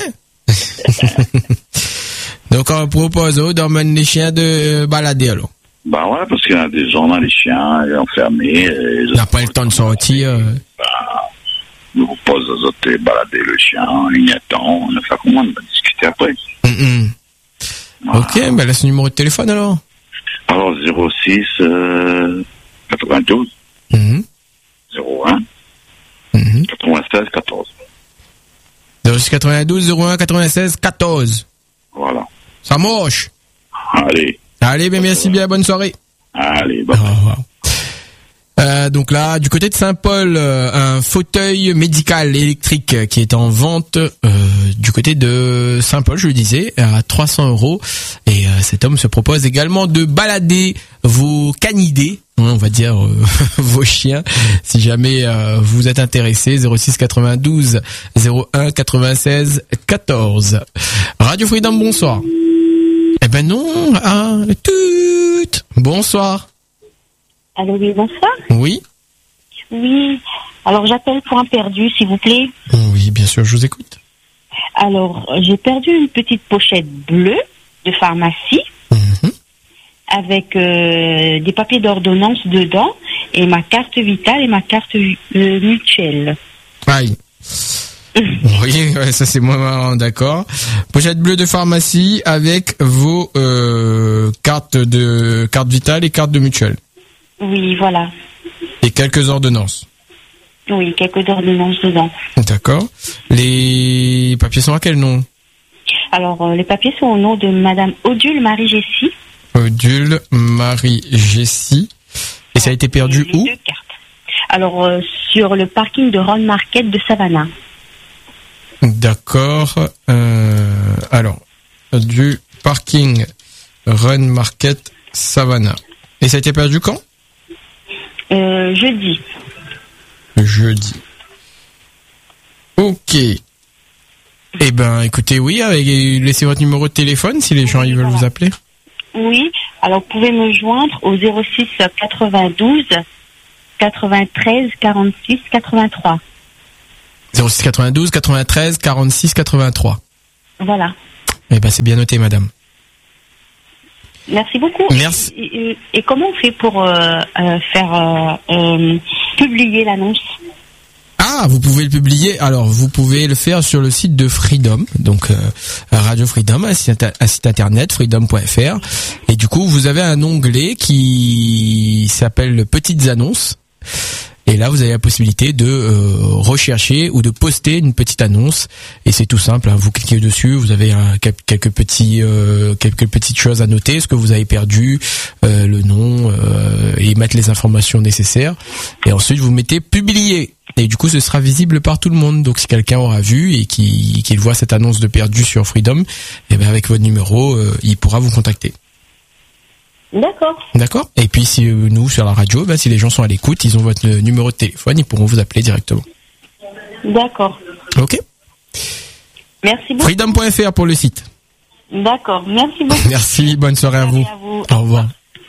Donc, on propose d'emmener les chiens de balader, alors. Bah ouais, parce qu'il y a des gens dans les chiens, ils sont enfermés. On n'a pas le temps de sortir. Euh... Bah, on nous propose aux autres de balader le chien, il y a temps, on a fait comment, on va discuter après. Mm-hmm. Voilà. Ok, ben laisse le numéro de téléphone, alors. Alors, zéro six euh, quatre-vingt-douze mm-hmm. zéro un mm-hmm. quatre-vingt-seize quatorze. zéro six quatre-vingt-douze zéro un quatre-vingt-seize quatorze. Voilà. Ça marche. Allez. Allez, ben merci bien, bonne soirée. Allez, bye. Au revoir. Euh, donc là, du côté de Saint-Paul, euh, un fauteuil médical électrique euh, qui est en vente euh, du côté de Saint-Paul, je le disais, à trois cents euros. Et euh, cet homme se propose également de balader vos canidés, hein, on va dire euh, vos chiens, si jamais euh, vous êtes intéressé. zéro six quatre-vingt-douze zéro un quatre-vingt-seize quatorze. Radio Freedom, bonsoir. Eh ben non, ah, tout. Bonsoir. Allô, oui, bonsoir. Oui. Oui. Alors, j'appelle pour un perdu, s'il vous plaît. Oui, bien sûr, je vous écoute. Alors, j'ai perdu une petite pochette bleue de pharmacie mm-hmm. avec euh, des papiers d'ordonnance dedans et ma carte vitale et ma carte euh, mutuelle. Aïe. Oui, ouais, ça c'est moi, d'accord. Pochette bleue de pharmacie avec vos euh, cartes de carte vitale et carte de mutuelle. Oui, voilà. Et quelques ordonnances. Oui, quelques ordonnances dedans. D'accord. Les papiers sont à quel nom? Alors, euh, les papiers sont au nom de Madame Odule Marie-Jessie. Odule Marie-Jessie. Et ça a été perdu les où? Deux cartes. Alors, euh, sur le parking de Ron Market de Savannah. D'accord. Euh, alors, du parking Run Market Savannah. Et ça a été perdu quand? euh, Jeudi. Jeudi. Ok. Eh ben, écoutez, oui, avec, laissez votre numéro de téléphone si les gens ils veulent voilà. vous appeler. Oui, alors vous pouvez me joindre au zéro six quatre-vingt-douze quatre-vingt-treize quarante-six quatre-vingt-trois. zéro six quatre-vingt-douze quatre-vingt-treize quarante-six quatre-vingt-trois. Voilà. Eh ben, c'est bien noté, madame. Merci beaucoup. Merci. Et, et, et comment on fait pour euh, euh, faire euh, euh, publier l'annonce? Ah, vous pouvez le publier. Alors, vous pouvez le faire sur le site de Freedom, donc euh, Radio Freedom, un site, un site internet freedom point f r. Et du coup, vous avez un onglet qui s'appelle Petites annonces. Et là, vous avez la possibilité de euh, rechercher ou de poster une petite annonce. Et c'est tout simple. Hein, vous cliquez dessus, vous avez un, quelques petits, euh, quelques petites choses à noter, ce que vous avez perdu, euh, le nom, euh, et mettre les informations nécessaires. Et ensuite, vous mettez publier. Et du coup, ce sera visible par tout le monde. Donc, si quelqu'un aura vu et qu'il qu'il voit cette annonce de perdu sur Freedom, et ben avec votre numéro, euh, il pourra vous contacter. D'accord. D'accord. Et puis si euh, nous sur la radio, ben, si les gens sont à l'écoute, ils ont votre euh, numéro de téléphone, ils pourront vous appeler directement. D'accord. Ok. Merci beaucoup. freedom point f r pour le site. D'accord. Merci beaucoup. Merci. Bonne soirée à vous. À vous. Au revoir.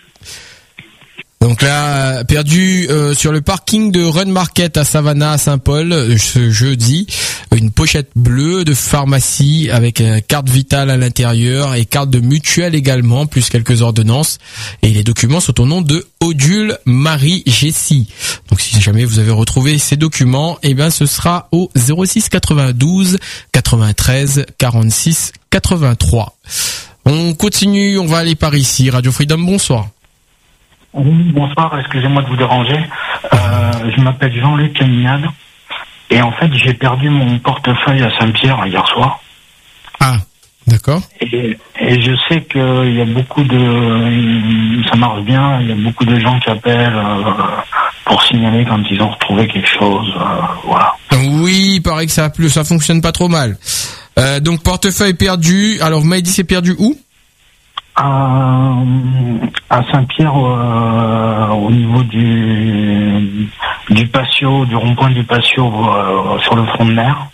Donc là, perdu euh, sur le parking de Run Market à Savannah, à Saint-Paul, euh, ce jeudi, une pochette bleue de pharmacie avec euh, carte vitale à l'intérieur et carte de mutuelle également, plus quelques ordonnances. Et les documents sont au nom de Odule Marie Jessie. Donc si jamais vous avez retrouvé ces documents, eh bien ce sera au zéro six quatre-vingt-douze quatre-vingt-treize quarante-six quatre-vingt-trois. On continue, on va aller par ici. Radio Freedom, bonsoir. Oui, bonsoir, excusez-moi de vous déranger. Euh, je m'appelle Jean-Luc Caminade et en fait j'ai perdu mon portefeuille à Saint-Pierre hier soir. Ah, d'accord. Et, et je sais qu'il y a beaucoup de... Ça marche bien, il y a beaucoup de gens qui appellent euh, pour signaler quand ils ont retrouvé quelque chose. Euh, voilà. Oui, il paraît que ça, ça fonctionne pas trop mal. Euh, donc portefeuille perdu, alors vous m'avez dit c'est perdu où ? À, à Saint-Pierre, euh, au niveau du du patio, du rond-point du patio, euh, sur le front de mer.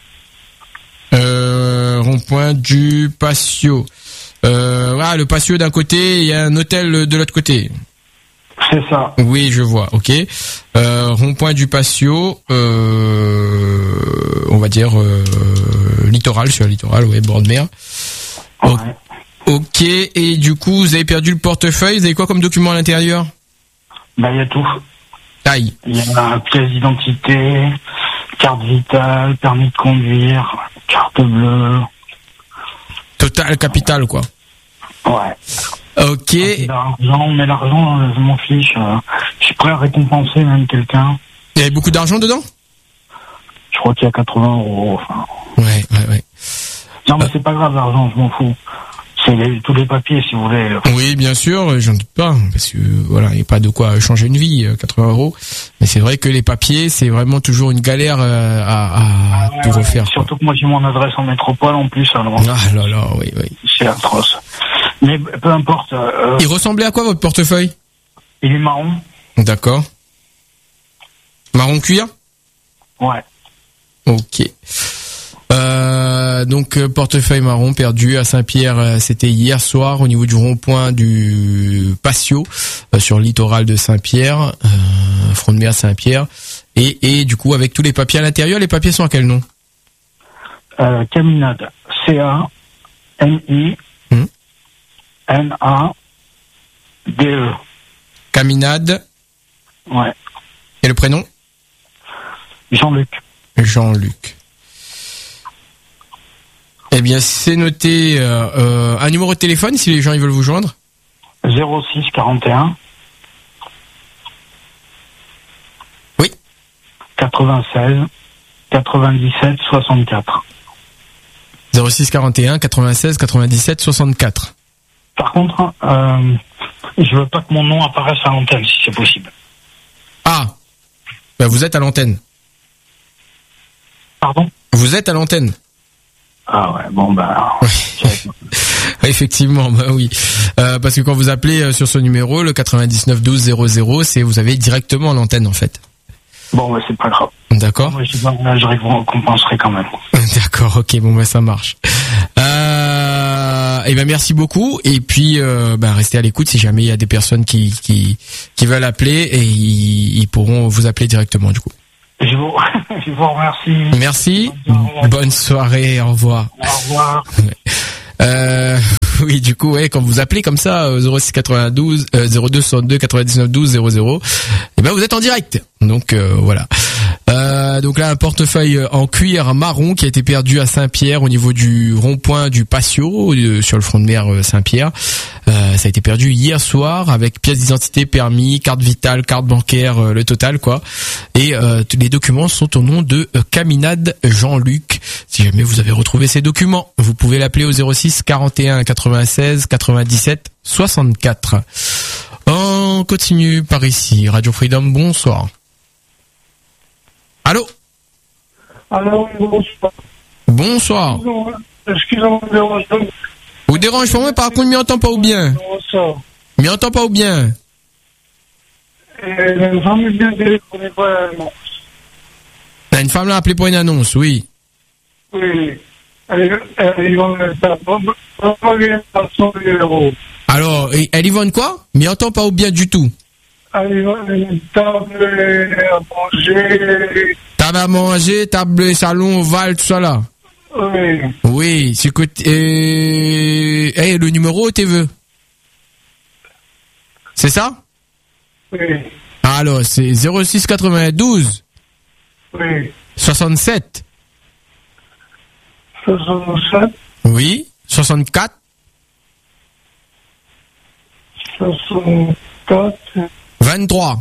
Euh, rond-point du patio. Euh, voilà, le patio d'un côté, il y a un hôtel de l'autre côté. C'est ça. Oui, je vois. Ok. Euh, rond-point du patio, euh, on va dire euh, littoral, sur le littoral, ouais, bord de mer. Ouais. Ok, et du coup, vous avez perdu le portefeuille, vous avez quoi comme document à l'intérieur ? Bah, il y a tout. Aïe. Il y a une pièce d'identité, carte vitale, permis de conduire, carte bleue. Total capital, quoi. Ouais. Ok. L'argent, mais l'argent, je m'en fiche. Je suis prêt à récompenser même quelqu'un. Il y avait beaucoup d'argent dedans ? Je crois qu'il y a quatre-vingts euros. Enfin. Ouais, ouais, ouais. Non, mais c'est pas grave, l'argent, je m'en fous. C'est les, tous les papiers, si vous voulez. Oui, bien sûr, j'en doute pas, parce que voilà, il n'y a pas de quoi changer une vie, quatre-vingts euros. Mais c'est vrai que les papiers, c'est vraiment toujours une galère euh, à, à ouais, tout refaire. Ouais, surtout que moi j'ai mon adresse en métropole en plus, alors. Ah là là, oui, oui. C'est atroce. Mais peu importe. Euh, il ressemblait à quoi votre portefeuille ? Il est marron. D'accord. Marron cuir ? Ouais. Ok. Euh, donc euh, portefeuille marron perdu à Saint-Pierre, euh, c'était hier soir au niveau du rond-point du patio euh, sur le littoral de Saint-Pierre, euh, front de mer Saint-Pierre, et, et du coup avec tous les papiers à l'intérieur. Les papiers sont à quel nom ? euh, Caminade, C A M I N A D E. Caminade. Ouais. Et le prénom ? Jean-Luc. Jean-Luc. Eh bien, c'est noté. Euh, euh, un numéro de téléphone si les gens ils veulent vous joindre. zéro six quarante et un. Oui. quatre-vingt-seize quatre-vingt-dix-sept soixante-quatre. zéro six quarante et un quatre-vingt-seize quatre-vingt-dix-sept soixante-quatre. Par contre, euh, je veux pas que mon nom apparaisse à l'antenne si c'est possible. Ah. Ben, vous êtes à l'antenne. Pardon ? Vous êtes à l'antenne. Ah ouais, bon bah... Effectivement, bah oui. Euh, parce que quand vous appelez sur ce numéro, le quatre-vingt-dix-neuf douze zéro zéro, c'est vous avez directement l'antenne en fait. Bon, bah, c'est pas grave. D'accord. Moi, je, je récompenserai quand même. D'accord, ok, bon, bah, ça marche. Euh, et ben, merci beaucoup. Et puis, euh, bah, restez à l'écoute si jamais il y a des personnes qui, qui, qui veulent appeler et ils, ils pourront vous appeler directement, du coup. Je vous, je vous remercie. Merci. Bonne soirée, au revoir. Au revoir. Euh, oui, du coup, ouais, quand vous appelez comme ça, euh, zéro six quatre-vingt-douze, euh, zéro deux soixante-deux quatre-vingt-dix-neuf douze zéro zéro, et ben, vous êtes en direct. Donc, euh, voilà. Euh, donc là, un portefeuille en cuir marron qui a été perdu à Saint-Pierre au niveau du rond-point du Patio, euh, sur le front de mer euh, Saint-Pierre. Euh, ça a été perdu hier soir avec pièce d'identité, permis, carte vitale, carte bancaire, euh, le total, quoi. Et euh, les documents sont au nom de euh, Caminade Jean-Luc. Si jamais vous avez retrouvé ces documents, vous pouvez l'appeler au zéro six quarante et un quatre-vingt-seize quatre-vingt-dix-sept soixante-quatre. On continue par ici. Radio Freedom, bonsoir. Allô? Allô, bonsoir. Bonsoir. Excusez-moi de déranger. Vous dérange pas, moi, par contre, m'y entend pas ou bien? M'y entend pas ou bien? Une femme vient téléphoner pour une annonce. Une femme l'a appelé pour une annonce, oui. Oui. Elle, elle, Yvonne, alors, elle Yvonne quoi? M'y entend pas ou bien du tout? Elle Yvonne, table à manger. Table à manger, table, salon, ovale, tout ça là? Oui. Oui, c'est que, euh, hey, le numéro, t'es veux? C'est ça? Oui. Alors, c'est zéro six quatre-vingt-douze. Oui. soixante-sept. soixante-sept. Oui. soixante-quatre. soixante-quatre. vingt-trois.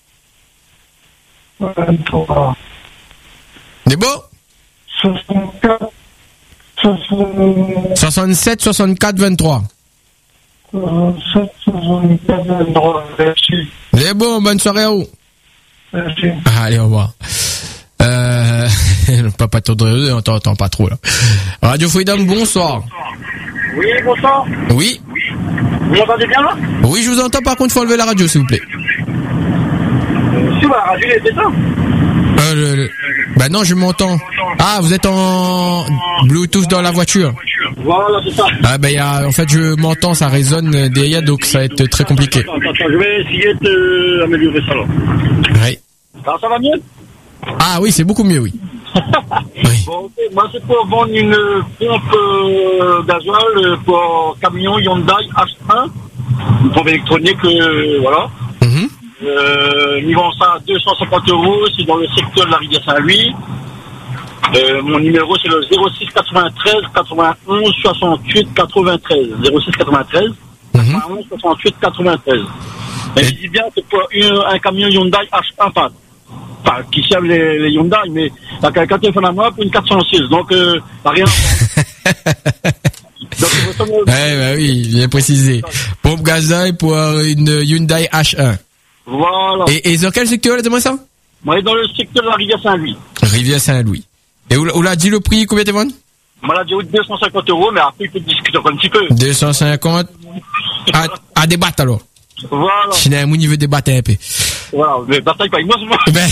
vingt-trois. C'est beau? soixante-quatre. soixante-sept, soixante-quatre, vingt-trois. soixante-sept, soixante-quatre, vingt-trois. Merci. C'est bon, bonne soirée à vous. Merci. Allez, au revoir. Euh, papa Tondreux, on t'entend pas trop, là. Radio Freedom, bonsoir. Oui, bonsoir. Oui. Vous m'entendez bien, là? Oui, je vous entends, par contre, faut enlever la radio, s'il vous plaît. Euh, si, bah, la radio, c'est ça. Euh, le, le... Bah non, je m'entends. Ah, vous êtes en Bluetooth dans la voiture. Voilà, c'est ça. Ah, bah, y a, en fait, je m'entends, ça résonne derrière, donc ça va être très compliqué. Attends, attends, je vais essayer d'améliorer ça, là. Oui. Alors, ça va mieux? Ah oui, c'est beaucoup mieux, oui. Oui. Bon, okay. Moi, c'est pour vendre une pompe euh, gasoil pour camion Hyundai H un, une pompe électronique, euh, voilà. Mm-hmm. Euh, ils vendent ça à deux cent cinquante euros, c'est dans le secteur de la rivière Saint-Louis. Euh, mon numéro, c'est le zéro six quatre-vingt-treize quatre-vingt-onze soixante-huit quatre-vingt-treize. zéro six quatre-vingt-treize quatre-vingt-onze soixante-huit quatre-vingt-treize. Et je dis bien, c'est pour une, un camion Hyundai H un pas. Enfin, qui servent les, les Hyundai, mais il y a quelqu'un téléphone à moi pour une quatre cent six, donc euh, t'as rien à voir. donc, ouais, bah oui, bien précisé. Pompe gasoil pour une Hyundai H un. Voilà. Et, et dans quel secteur, là, dis-moi ça? Moi, dans le secteur de la rivière Saint-Louis. Rivière Saint-Louis. Et où, où l'a dit le prix, combien t'es vendu? Moi, l'a dit deux cent cinquante euros, mais après, il peut discuter encore un petit peu. deux cent cinquante. À, à débattre, alors. Voilà. Si un moun, il veut débattre un peu. Voilà, mais bataille pas avec moi, c'est moi. Ben...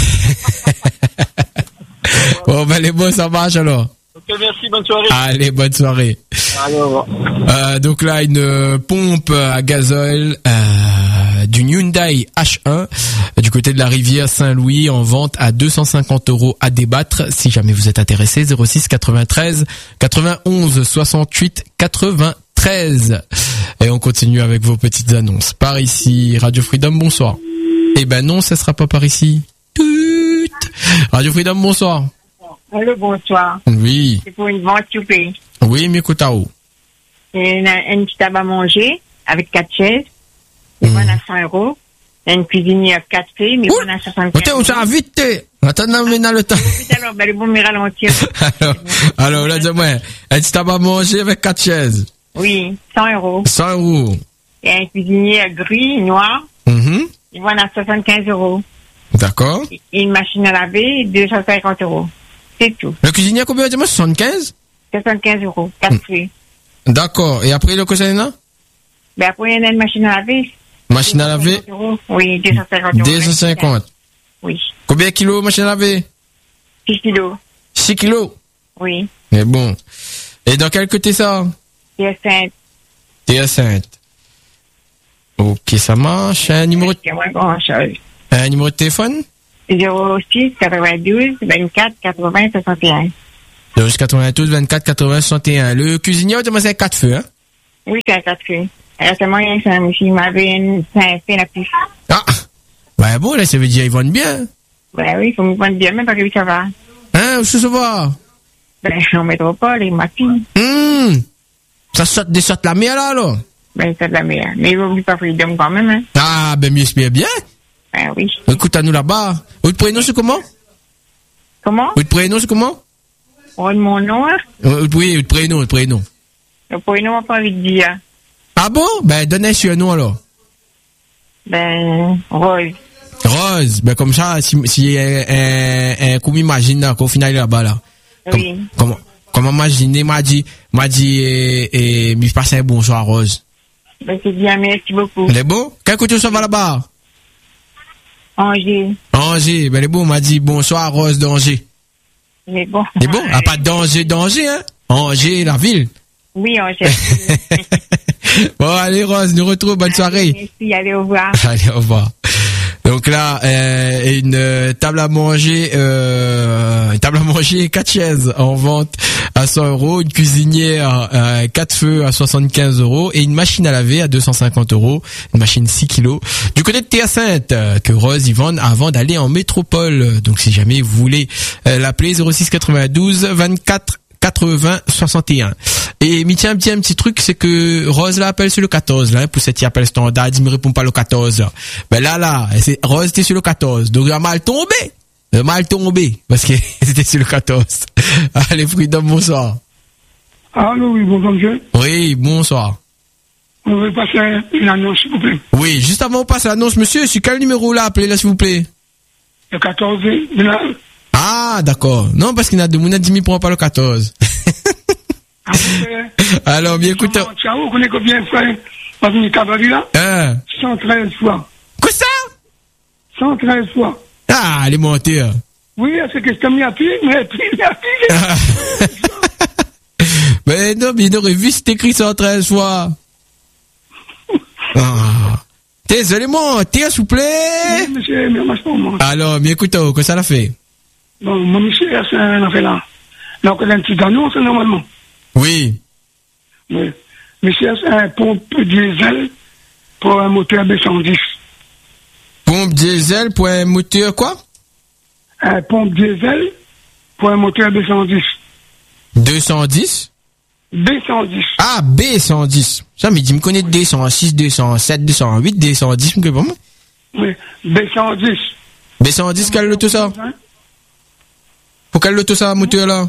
bon, ben, les bons, ça marche, alors. Ok, merci, bonne soirée. Allez, bonne soirée. Allez, au revoir. Euh, donc là, une euh, pompe à gasoil euh, d'une Hyundai H un euh, du côté de la rivière Saint-Louis en vente à deux cent cinquante euros à débattre. Si jamais vous êtes intéressé, zéro six quatre-vingt-treize quatre-vingt-onze soixante-huit quatre-vingt-treize. Et on continue avec vos petites annonces. Par ici, Radio Freedom, bonsoir. Eh ben non, ça sera pas par ici. Tut. Radio Freedom, bonsoir. Allô, bonsoir. Oui. C'est pour une vente soupée. Oui, Mikotao. C'est une, une petite table à manger avec quatre chaises. C'est mmh. à cent euros. Une cuisinière quatre filles, mais bonne à soixante-quinze euros. Attends, ça va vite. Attends, non, mais dans le temps. Alors, ben, le bon me ralentir. alors, alors, là, dis-moi, une petite table à manger avec quatre chaises. Oui, cent euros. cent euros. Et un cuisinier gris, noir. Mm-hmm. Ils vendent à soixante-quinze euros. D'accord. Et une machine à laver, deux cent cinquante euros. C'est tout. Le cuisinier, combien, dis-moi, soixante-quinze? soixante-quinze euros, quatre fruits. D'accord. Et après, le cuisinier? Ben, après, il y a une machine à laver. Machine à laver? Oui, deux cent cinquante euros. deux cent cinquante. Oui. Combien de kilos, machine à laver? six kilos. six kilos? Oui. Mais bon. Et dans quel côté ça? T S cinq. T S cinq. Ok, ça marche. Un numéro de... Un numéro de téléphone? zéro six quatre-vingt-douze vingt-quatre quatre-vingts soixante et un. zéro six quatre-vingt-douze vingt-quatre quatre-vingts soixante et un. Le cuisinier, c'est un quatre feux, hein? Oui, c'est un quatre feux. Récemment, il y a un monsieur, il m'avait une, fait la puce. Ah! Ouais, bon, là, ça veut dire qu'ils vendent bien. Ben oui, il faut me vendre bien, mais pas que ça va. Hein, où ça va? Ben, en métropole, et ma fille. Hum! Ça saute des sortes la mer, là, alors? Ben, c'est de la mer. Mais il vaut pas Freedom quand même, hein. Ah, ben, mieux, c'est bien. Ben oui. Écoute, à nous là-bas. Votre prénom, c'est comment? Comment? Votre prénom, c'est comment? Oh, mon nom, hein? Euh, oui, votre prénom, votre prénom. Le prénom, on n'a pas envie de dire. Ah bon? Ben, donnez sur un nom, alors. Ben, Rose. Rose, ben, comme ça, si, si, un, un, un coup m'imagine, là, qu'au final, là-bas, là. Oui. Comment, comment imaginer, m'a dit, m'a dit, et, et, m'y passe un bonsoir, Rose. Ben, c'est bien, merci beaucoup. Elle est bon? Quel côté ça va là-bas? Angers. Angers, ben, elle est bon, m'a dit bonsoir, Rose d'Angers. C'est bon. C'est bon? Ah, pas danger, danger, hein? Angers, la ville. Oui, Angers. Bon, allez, Rose, nous retrouvons, bonne soirée. Merci, allez, au revoir. Allez, au revoir. Donc là, euh, une euh, table à manger, euh, une table à manger, quatre chaises en vente à cent euros, une cuisinière, euh, quatre feux à soixante-quinze euros et une machine à laver à deux cent cinquante euros, une machine six kilos. Du côté de T A Sainte, euh, que Rose y vend avant d'aller en métropole. Donc si jamais vous voulez euh, l'appeler, zéro six quatre-vingt-douze vingt-quatre quatre-vingts soixante et un. Et m'y tient un petit, un petit truc, c'est que Rose là appelle sur le quatorze, là, pour cette qui appelle standard, il me répond pas le quatorze. Ben là, là, c'est, Rose était sur le quatorze. Donc, il a mal tombé. Il a mal tombé. Parce que c'était sur le quatorze. Allez, Freedom, bonsoir. Allô, oui, bonjour, monsieur. Oui, bonsoir. On veut passer une annonce, s'il vous plaît. Oui, juste avant on passe l'annonce, monsieur, sur quel numéro là, appelez là, s'il vous plaît? Le quatorze, de la... Ah, d'accord. Non, parce qu'il y a de mon dit, prend pas le quatorze. Alors, bien écoute. Ciao, vous connaissez combien, frère? Pas une cavalerie là? Hein? cent treize fois. Quoi ça? cent treize fois. Ah, les menteurs. Oui, c'est que je t'ai mis à pied, mais puis à pied. Mais non, mais il aurait vu c'est écrit cent treize fois. Ah. Désolé, mentir, s'il vous plaît. Oui, monsieur, mais moi, je pas moi. Alors, mais écoute, qu'est-ce que ça l'a fait? Bon, mon monsieur, c'est un affaire là. Donc, il a une petite annonce, normalement. Oui. Oui. Monsieur, c'est un pompe diesel pour un moteur B cent dix. Pompe diesel pour un moteur quoi? Un pompe diesel pour un moteur B cent dix. deux cent dix? B cent dix. Ah, B cent dix. Ça, mais il me connaît deux cent six, deux cent sept, deux cent huit, deux cent dix, me pas moi? Oui, B cent dix. B cent dix, quel l'auto ça? Pour quel l'auto ça, moteur là?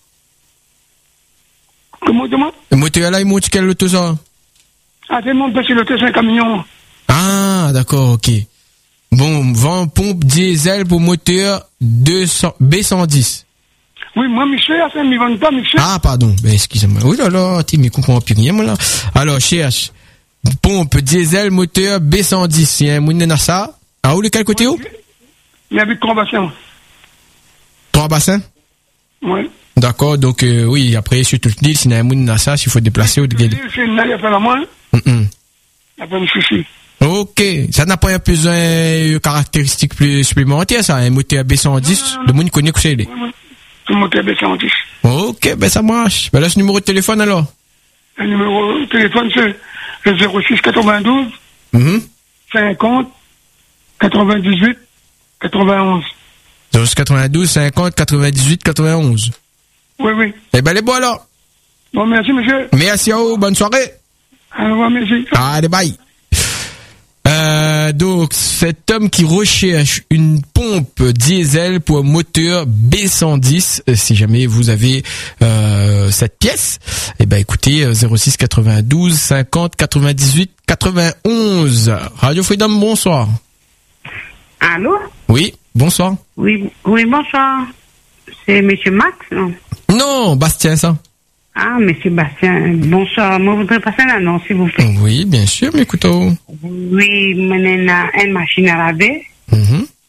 Comment, comment? Le moteur là, il monte quel l'auto ça? Ah, c'est le monde parce que l'auto, c'est un camion. Ah, d'accord, ok. Bon, vent pompe diesel pour moteur deux cents, B cent dix. Oui, moi, Michel, ça ne me vend pas, Michel. Ah, pardon, ben, excusez-moi. Oui, là, là, tu me comprends plus rien, moi, là. Alors, cherche. Pompe diesel moteur B cent dix. Il y a un mounine à ça. Ah, où, de quel côté, où? Il y a huit trois bassins. Trois bassins? Oui. D'accord, donc, euh, oui, après, sur toute l'île, s'il y a un mounine à ça, s'il faut déplacer ou de gagner. C'est une allée à faire la moins. Hum, hum. Il n'y a pas de souci. Ok, ça n'a pas un besoin de caractéristiques plus supplémentaires, ça, un moteur B cent dix, non, non, non. Le monde connaît que c'est. Oui, oui. Le moteur B cent dix. Ok, ben ça marche. Ben là, ce numéro de téléphone alors? Le numéro de téléphone, c'est le zéro six quatre-vingt-douze, mm-hmm. cinquante, quatre-vingt-dix-huit, quatre-vingt-onze. zéro six quatre-vingt-douze, cinquante, quatre-vingt-dix-huit, quatre-vingt-onze. Oui, oui. Eh ben, les bois alors. Bon, merci, monsieur. Merci à vous, bonne soirée. Au revoir, merci. Allez, bye. Euh, donc, cet homme qui recherche une pompe diesel pour un moteur B cent dix, si jamais vous avez euh, cette pièce, eh ben écoutez, zéro six quatre-vingt-douze, cinquante, quatre-vingt-dix-huit, quatre-vingt-onze. Radio Freedom, bonsoir. Allô? Oui, bonsoir. Oui, oui, bonsoir. C'est monsieur Max, non? Non, Bastien, ça. Ah, monsieur Bastien, bonsoir. Moi, je voudrais passer l'annonce, s'il vous plaît. Oui, bien sûr, mais écoutez. Oui, je une machine à laver. Mm-hmm.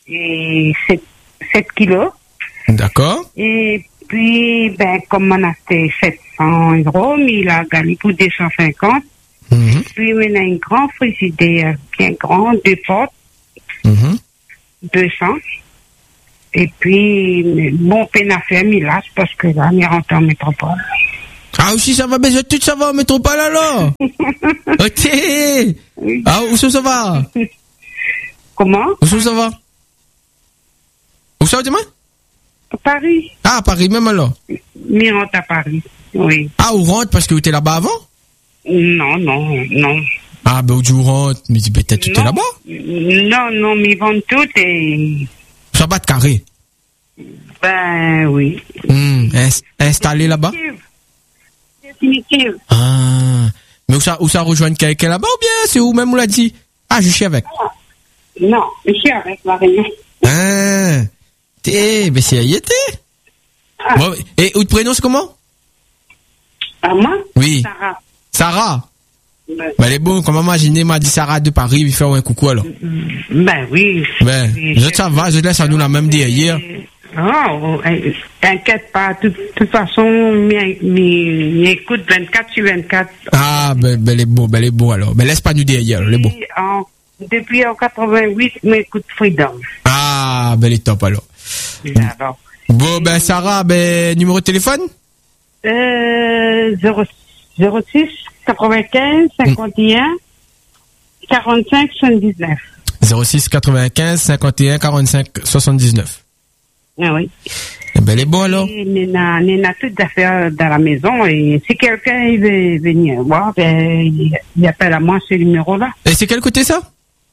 et sept kilos. D'accord. Et puis, ben, comme on a acheté sept cents euros, mais il a gagné pour deux cent cinquante. Mm-hmm. Puis, on a une grande frigidaire, bien grande, deux portes, mm-hmm. deux cents. Et puis, bon, peine à faire, mais là, parce que là, on est rentré en métropole. Ah, aussi, ça va, mais tout ça va en métropole, alors? Ok. Oui. Ah, où ça, ça va? Comment? Où ça, ça va? Où ça, dis-moi? Paris. Ah, Paris même, alors? Mais rentre à Paris, oui. Ah, où rentre, parce que vous étiez là-bas avant? Non, non, non. Ah, ben, où tu rentres? Mais peut-être tu étais là-bas? Non, non, mais ils vendent tout et... Ça bat de carré? Ben, oui. Hum, inst- installé là-bas? Définitive. Ah. Mais où ça, où ça rejoint quelqu'un là-bas ou bien c'est où même on l'a dit? Ah, je suis avec. Non, je suis avec Marie. Ah. T'es, ben c'est y était. Ah. Bon, et où te prénom c'est comment? À moi? Oui. Sarah. Sarah? Ben, ben elle est bonne, comme imaginer m'a dit Sarah de Paris, lui faire un coucou alors. Ben oui. Ben, je ça va, je laisse à nous la même dire hier. Oh, t'inquiète pas, de toute façon, m'écoute vingt-quatre sur vingt-quatre. Ah, ben, ben, elle est beau, ben, elle est beau alors. Ben, laisse pas nous dire hier, elle est beau. En, depuis en quatre-vingt-huit, m'écoute Freedom. Ah, ben, elle est top alors. D'accord. Bon, ben, Sarah, ben, numéro de téléphone? Euh, zéro six quatre-vingt-quinze cinquante et un quarante-cinq soixante-dix-neuf. zéro six quatre-vingt-quinze cinquante et un quarante-cinq soixante-dix-neuf. Ah oui. Eh ben, elle est bonne alors. On a, on a toutes affaires dans la maison et si quelqu'un il veut venir voir, ben, il, il appelle à moi ce numéro-là. Et c'est quel côté ça?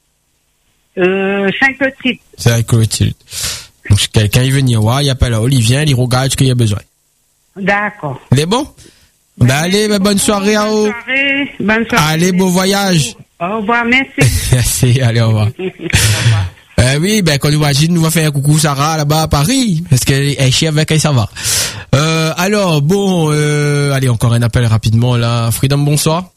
Euh, Saint-Clotilde. Saint-Clotilde. Donc si quelqu'un il veut venir voir, il appelle à Olivier, il regarde ce qu'il y a besoin. D'accord. Il est bon? Ben, ben allez, ben, bonne soirée à vous. Bonne soirée. Bonne soirée. Allez, bon voyage. Au revoir, merci. Merci, allez, au revoir. Au revoir. Euh, oui, ben, quand nous imagine, nous va faire un coucou Sarah là-bas à Paris, parce qu'elle est chie avec elle, ça va. Euh, alors, bon, euh, allez, encore un appel rapidement, là. Freedom, bonsoir.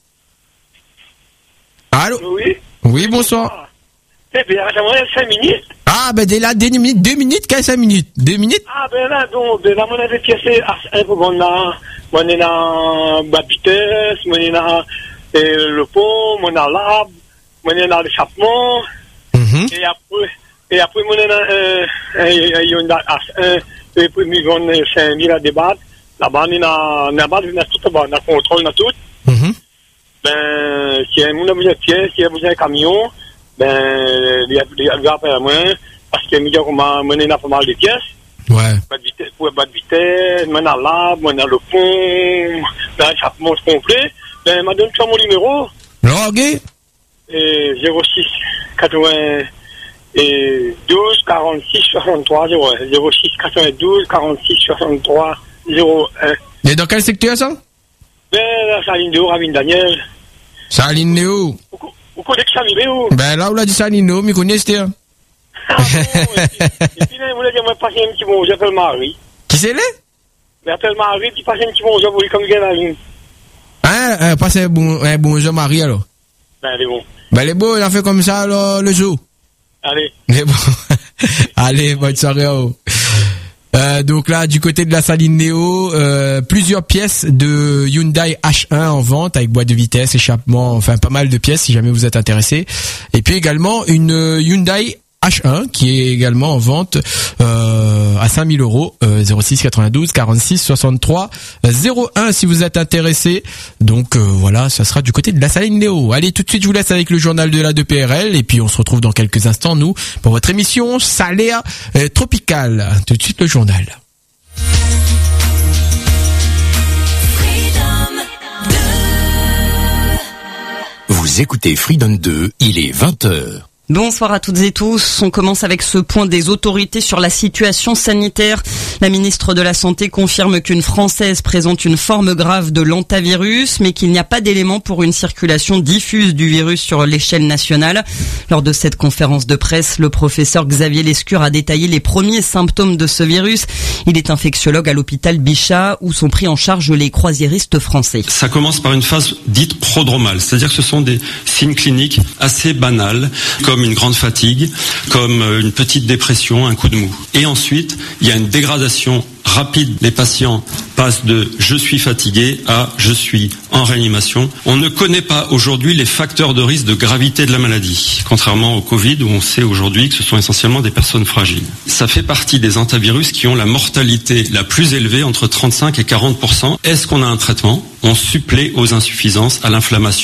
Allô? Oui. Oui, bonsoir. Eh bien, j'aimerais cinq minutes. Ah, ben, dès là, deux minutes, deux minutes, quinze cinq minutes. Deux minutes? Ah, ben là, donc, ben là, mon avait pièce, un peu, on a, on est dans, Babites, on est dans, le pont, on a l'arbre, on est dans l'échappement. Mm-hmm. Et après, et après, on est dans, euh, il y a un, et puis, on est cinq mille à débattre. Là-bas, on est dans, là-bas, on a tout, on a contrôle, on a tout. Mm-hmm. Ben, si on a besoin de pièces, si on a besoin de camion, ben, il y a appel à moi, parce que il y a on est dans pas mal de pièces. Ouais. Pas de vitesse, pour pas de vitesse, on a l'arbre, on a le pont, ben, l'échappement complet. Ben, m'a donné mon numéro. Logué. Et zéro six quatre-vingt-douze quarante-six soixante-trois zéro un. zéro six quatre-vingt-douze quarante-six soixante-trois zéro un. Et dans quel secteur ça? Ben, là, Saline de haut, Ravine Daniel. Saline de haut. Vous connaissez Saline de haut? Ben, là, on l'a dit Saline de haut, mais connaissez c'était. Ah bon, et puis là, vous l'avez dit, moi, passer un petit bonjour, j'appelle Marie. Qui c'est là? J'appelle Marie, puis passer un petit bonjour, vous voulez comme bien la ligne. Hein, euh, passez un bon, un bonjour Marie alors. Ben, elle est bon. Ben, elle est beau, il a fait comme ça alors, le jour. Allez. Mais bon. Allez, bonne soirée à vous. Euh, donc là, du côté de la Saline Néo, euh, plusieurs pièces de Hyundai H un en vente avec boîte de vitesse, échappement, enfin pas mal de pièces si jamais vous êtes intéressé. Et puis également une Hyundai H un qui est également en vente euh, à cinq mille euros, euh, zéro six quatre-vingt-douze quarante-six soixante-trois zéro un si vous êtes intéressé. Donc euh, voilà, ça sera du côté de la Saline Néo. Allez, tout de suite je vous laisse avec le journal de la deux P R L et puis on se retrouve dans quelques instants nous pour votre émission Salea euh, Tropicale. Tout de suite le journal. Vous écoutez Freedom deux, il est vingt heures. Bonsoir à toutes et tous. On commence avec ce point des autorités sur la situation sanitaire. La ministre de la Santé confirme qu'une Française présente une forme grave de l'hantavirus, mais qu'il n'y a pas d'éléments pour une circulation diffuse du virus sur l'échelle nationale. Lors de cette conférence de presse, le professeur Xavier Lescure a détaillé les premiers symptômes de ce virus. Il est infectiologue à l'hôpital Bichat, où sont pris en charge les croisiéristes français. Ça commence par une phase dite prodromale, c'est-à-dire que ce sont des signes cliniques assez banals, comme comme une grande fatigue, comme une petite dépression, un coup de mou. Et ensuite, il y a une dégradation rapide. Les patients passent de « je suis fatigué » à « je suis en réanimation ». On ne connaît pas aujourd'hui les facteurs de risque de gravité de la maladie, contrairement au Covid où on sait aujourd'hui que ce sont essentiellement des personnes fragiles. Ça fait partie des hantavirus qui ont la mortalité la plus élevée, entre trente-cinq et quarante pour cent. Est-ce qu'on a un traitement ? On supplée aux insuffisances, à l'inflammation.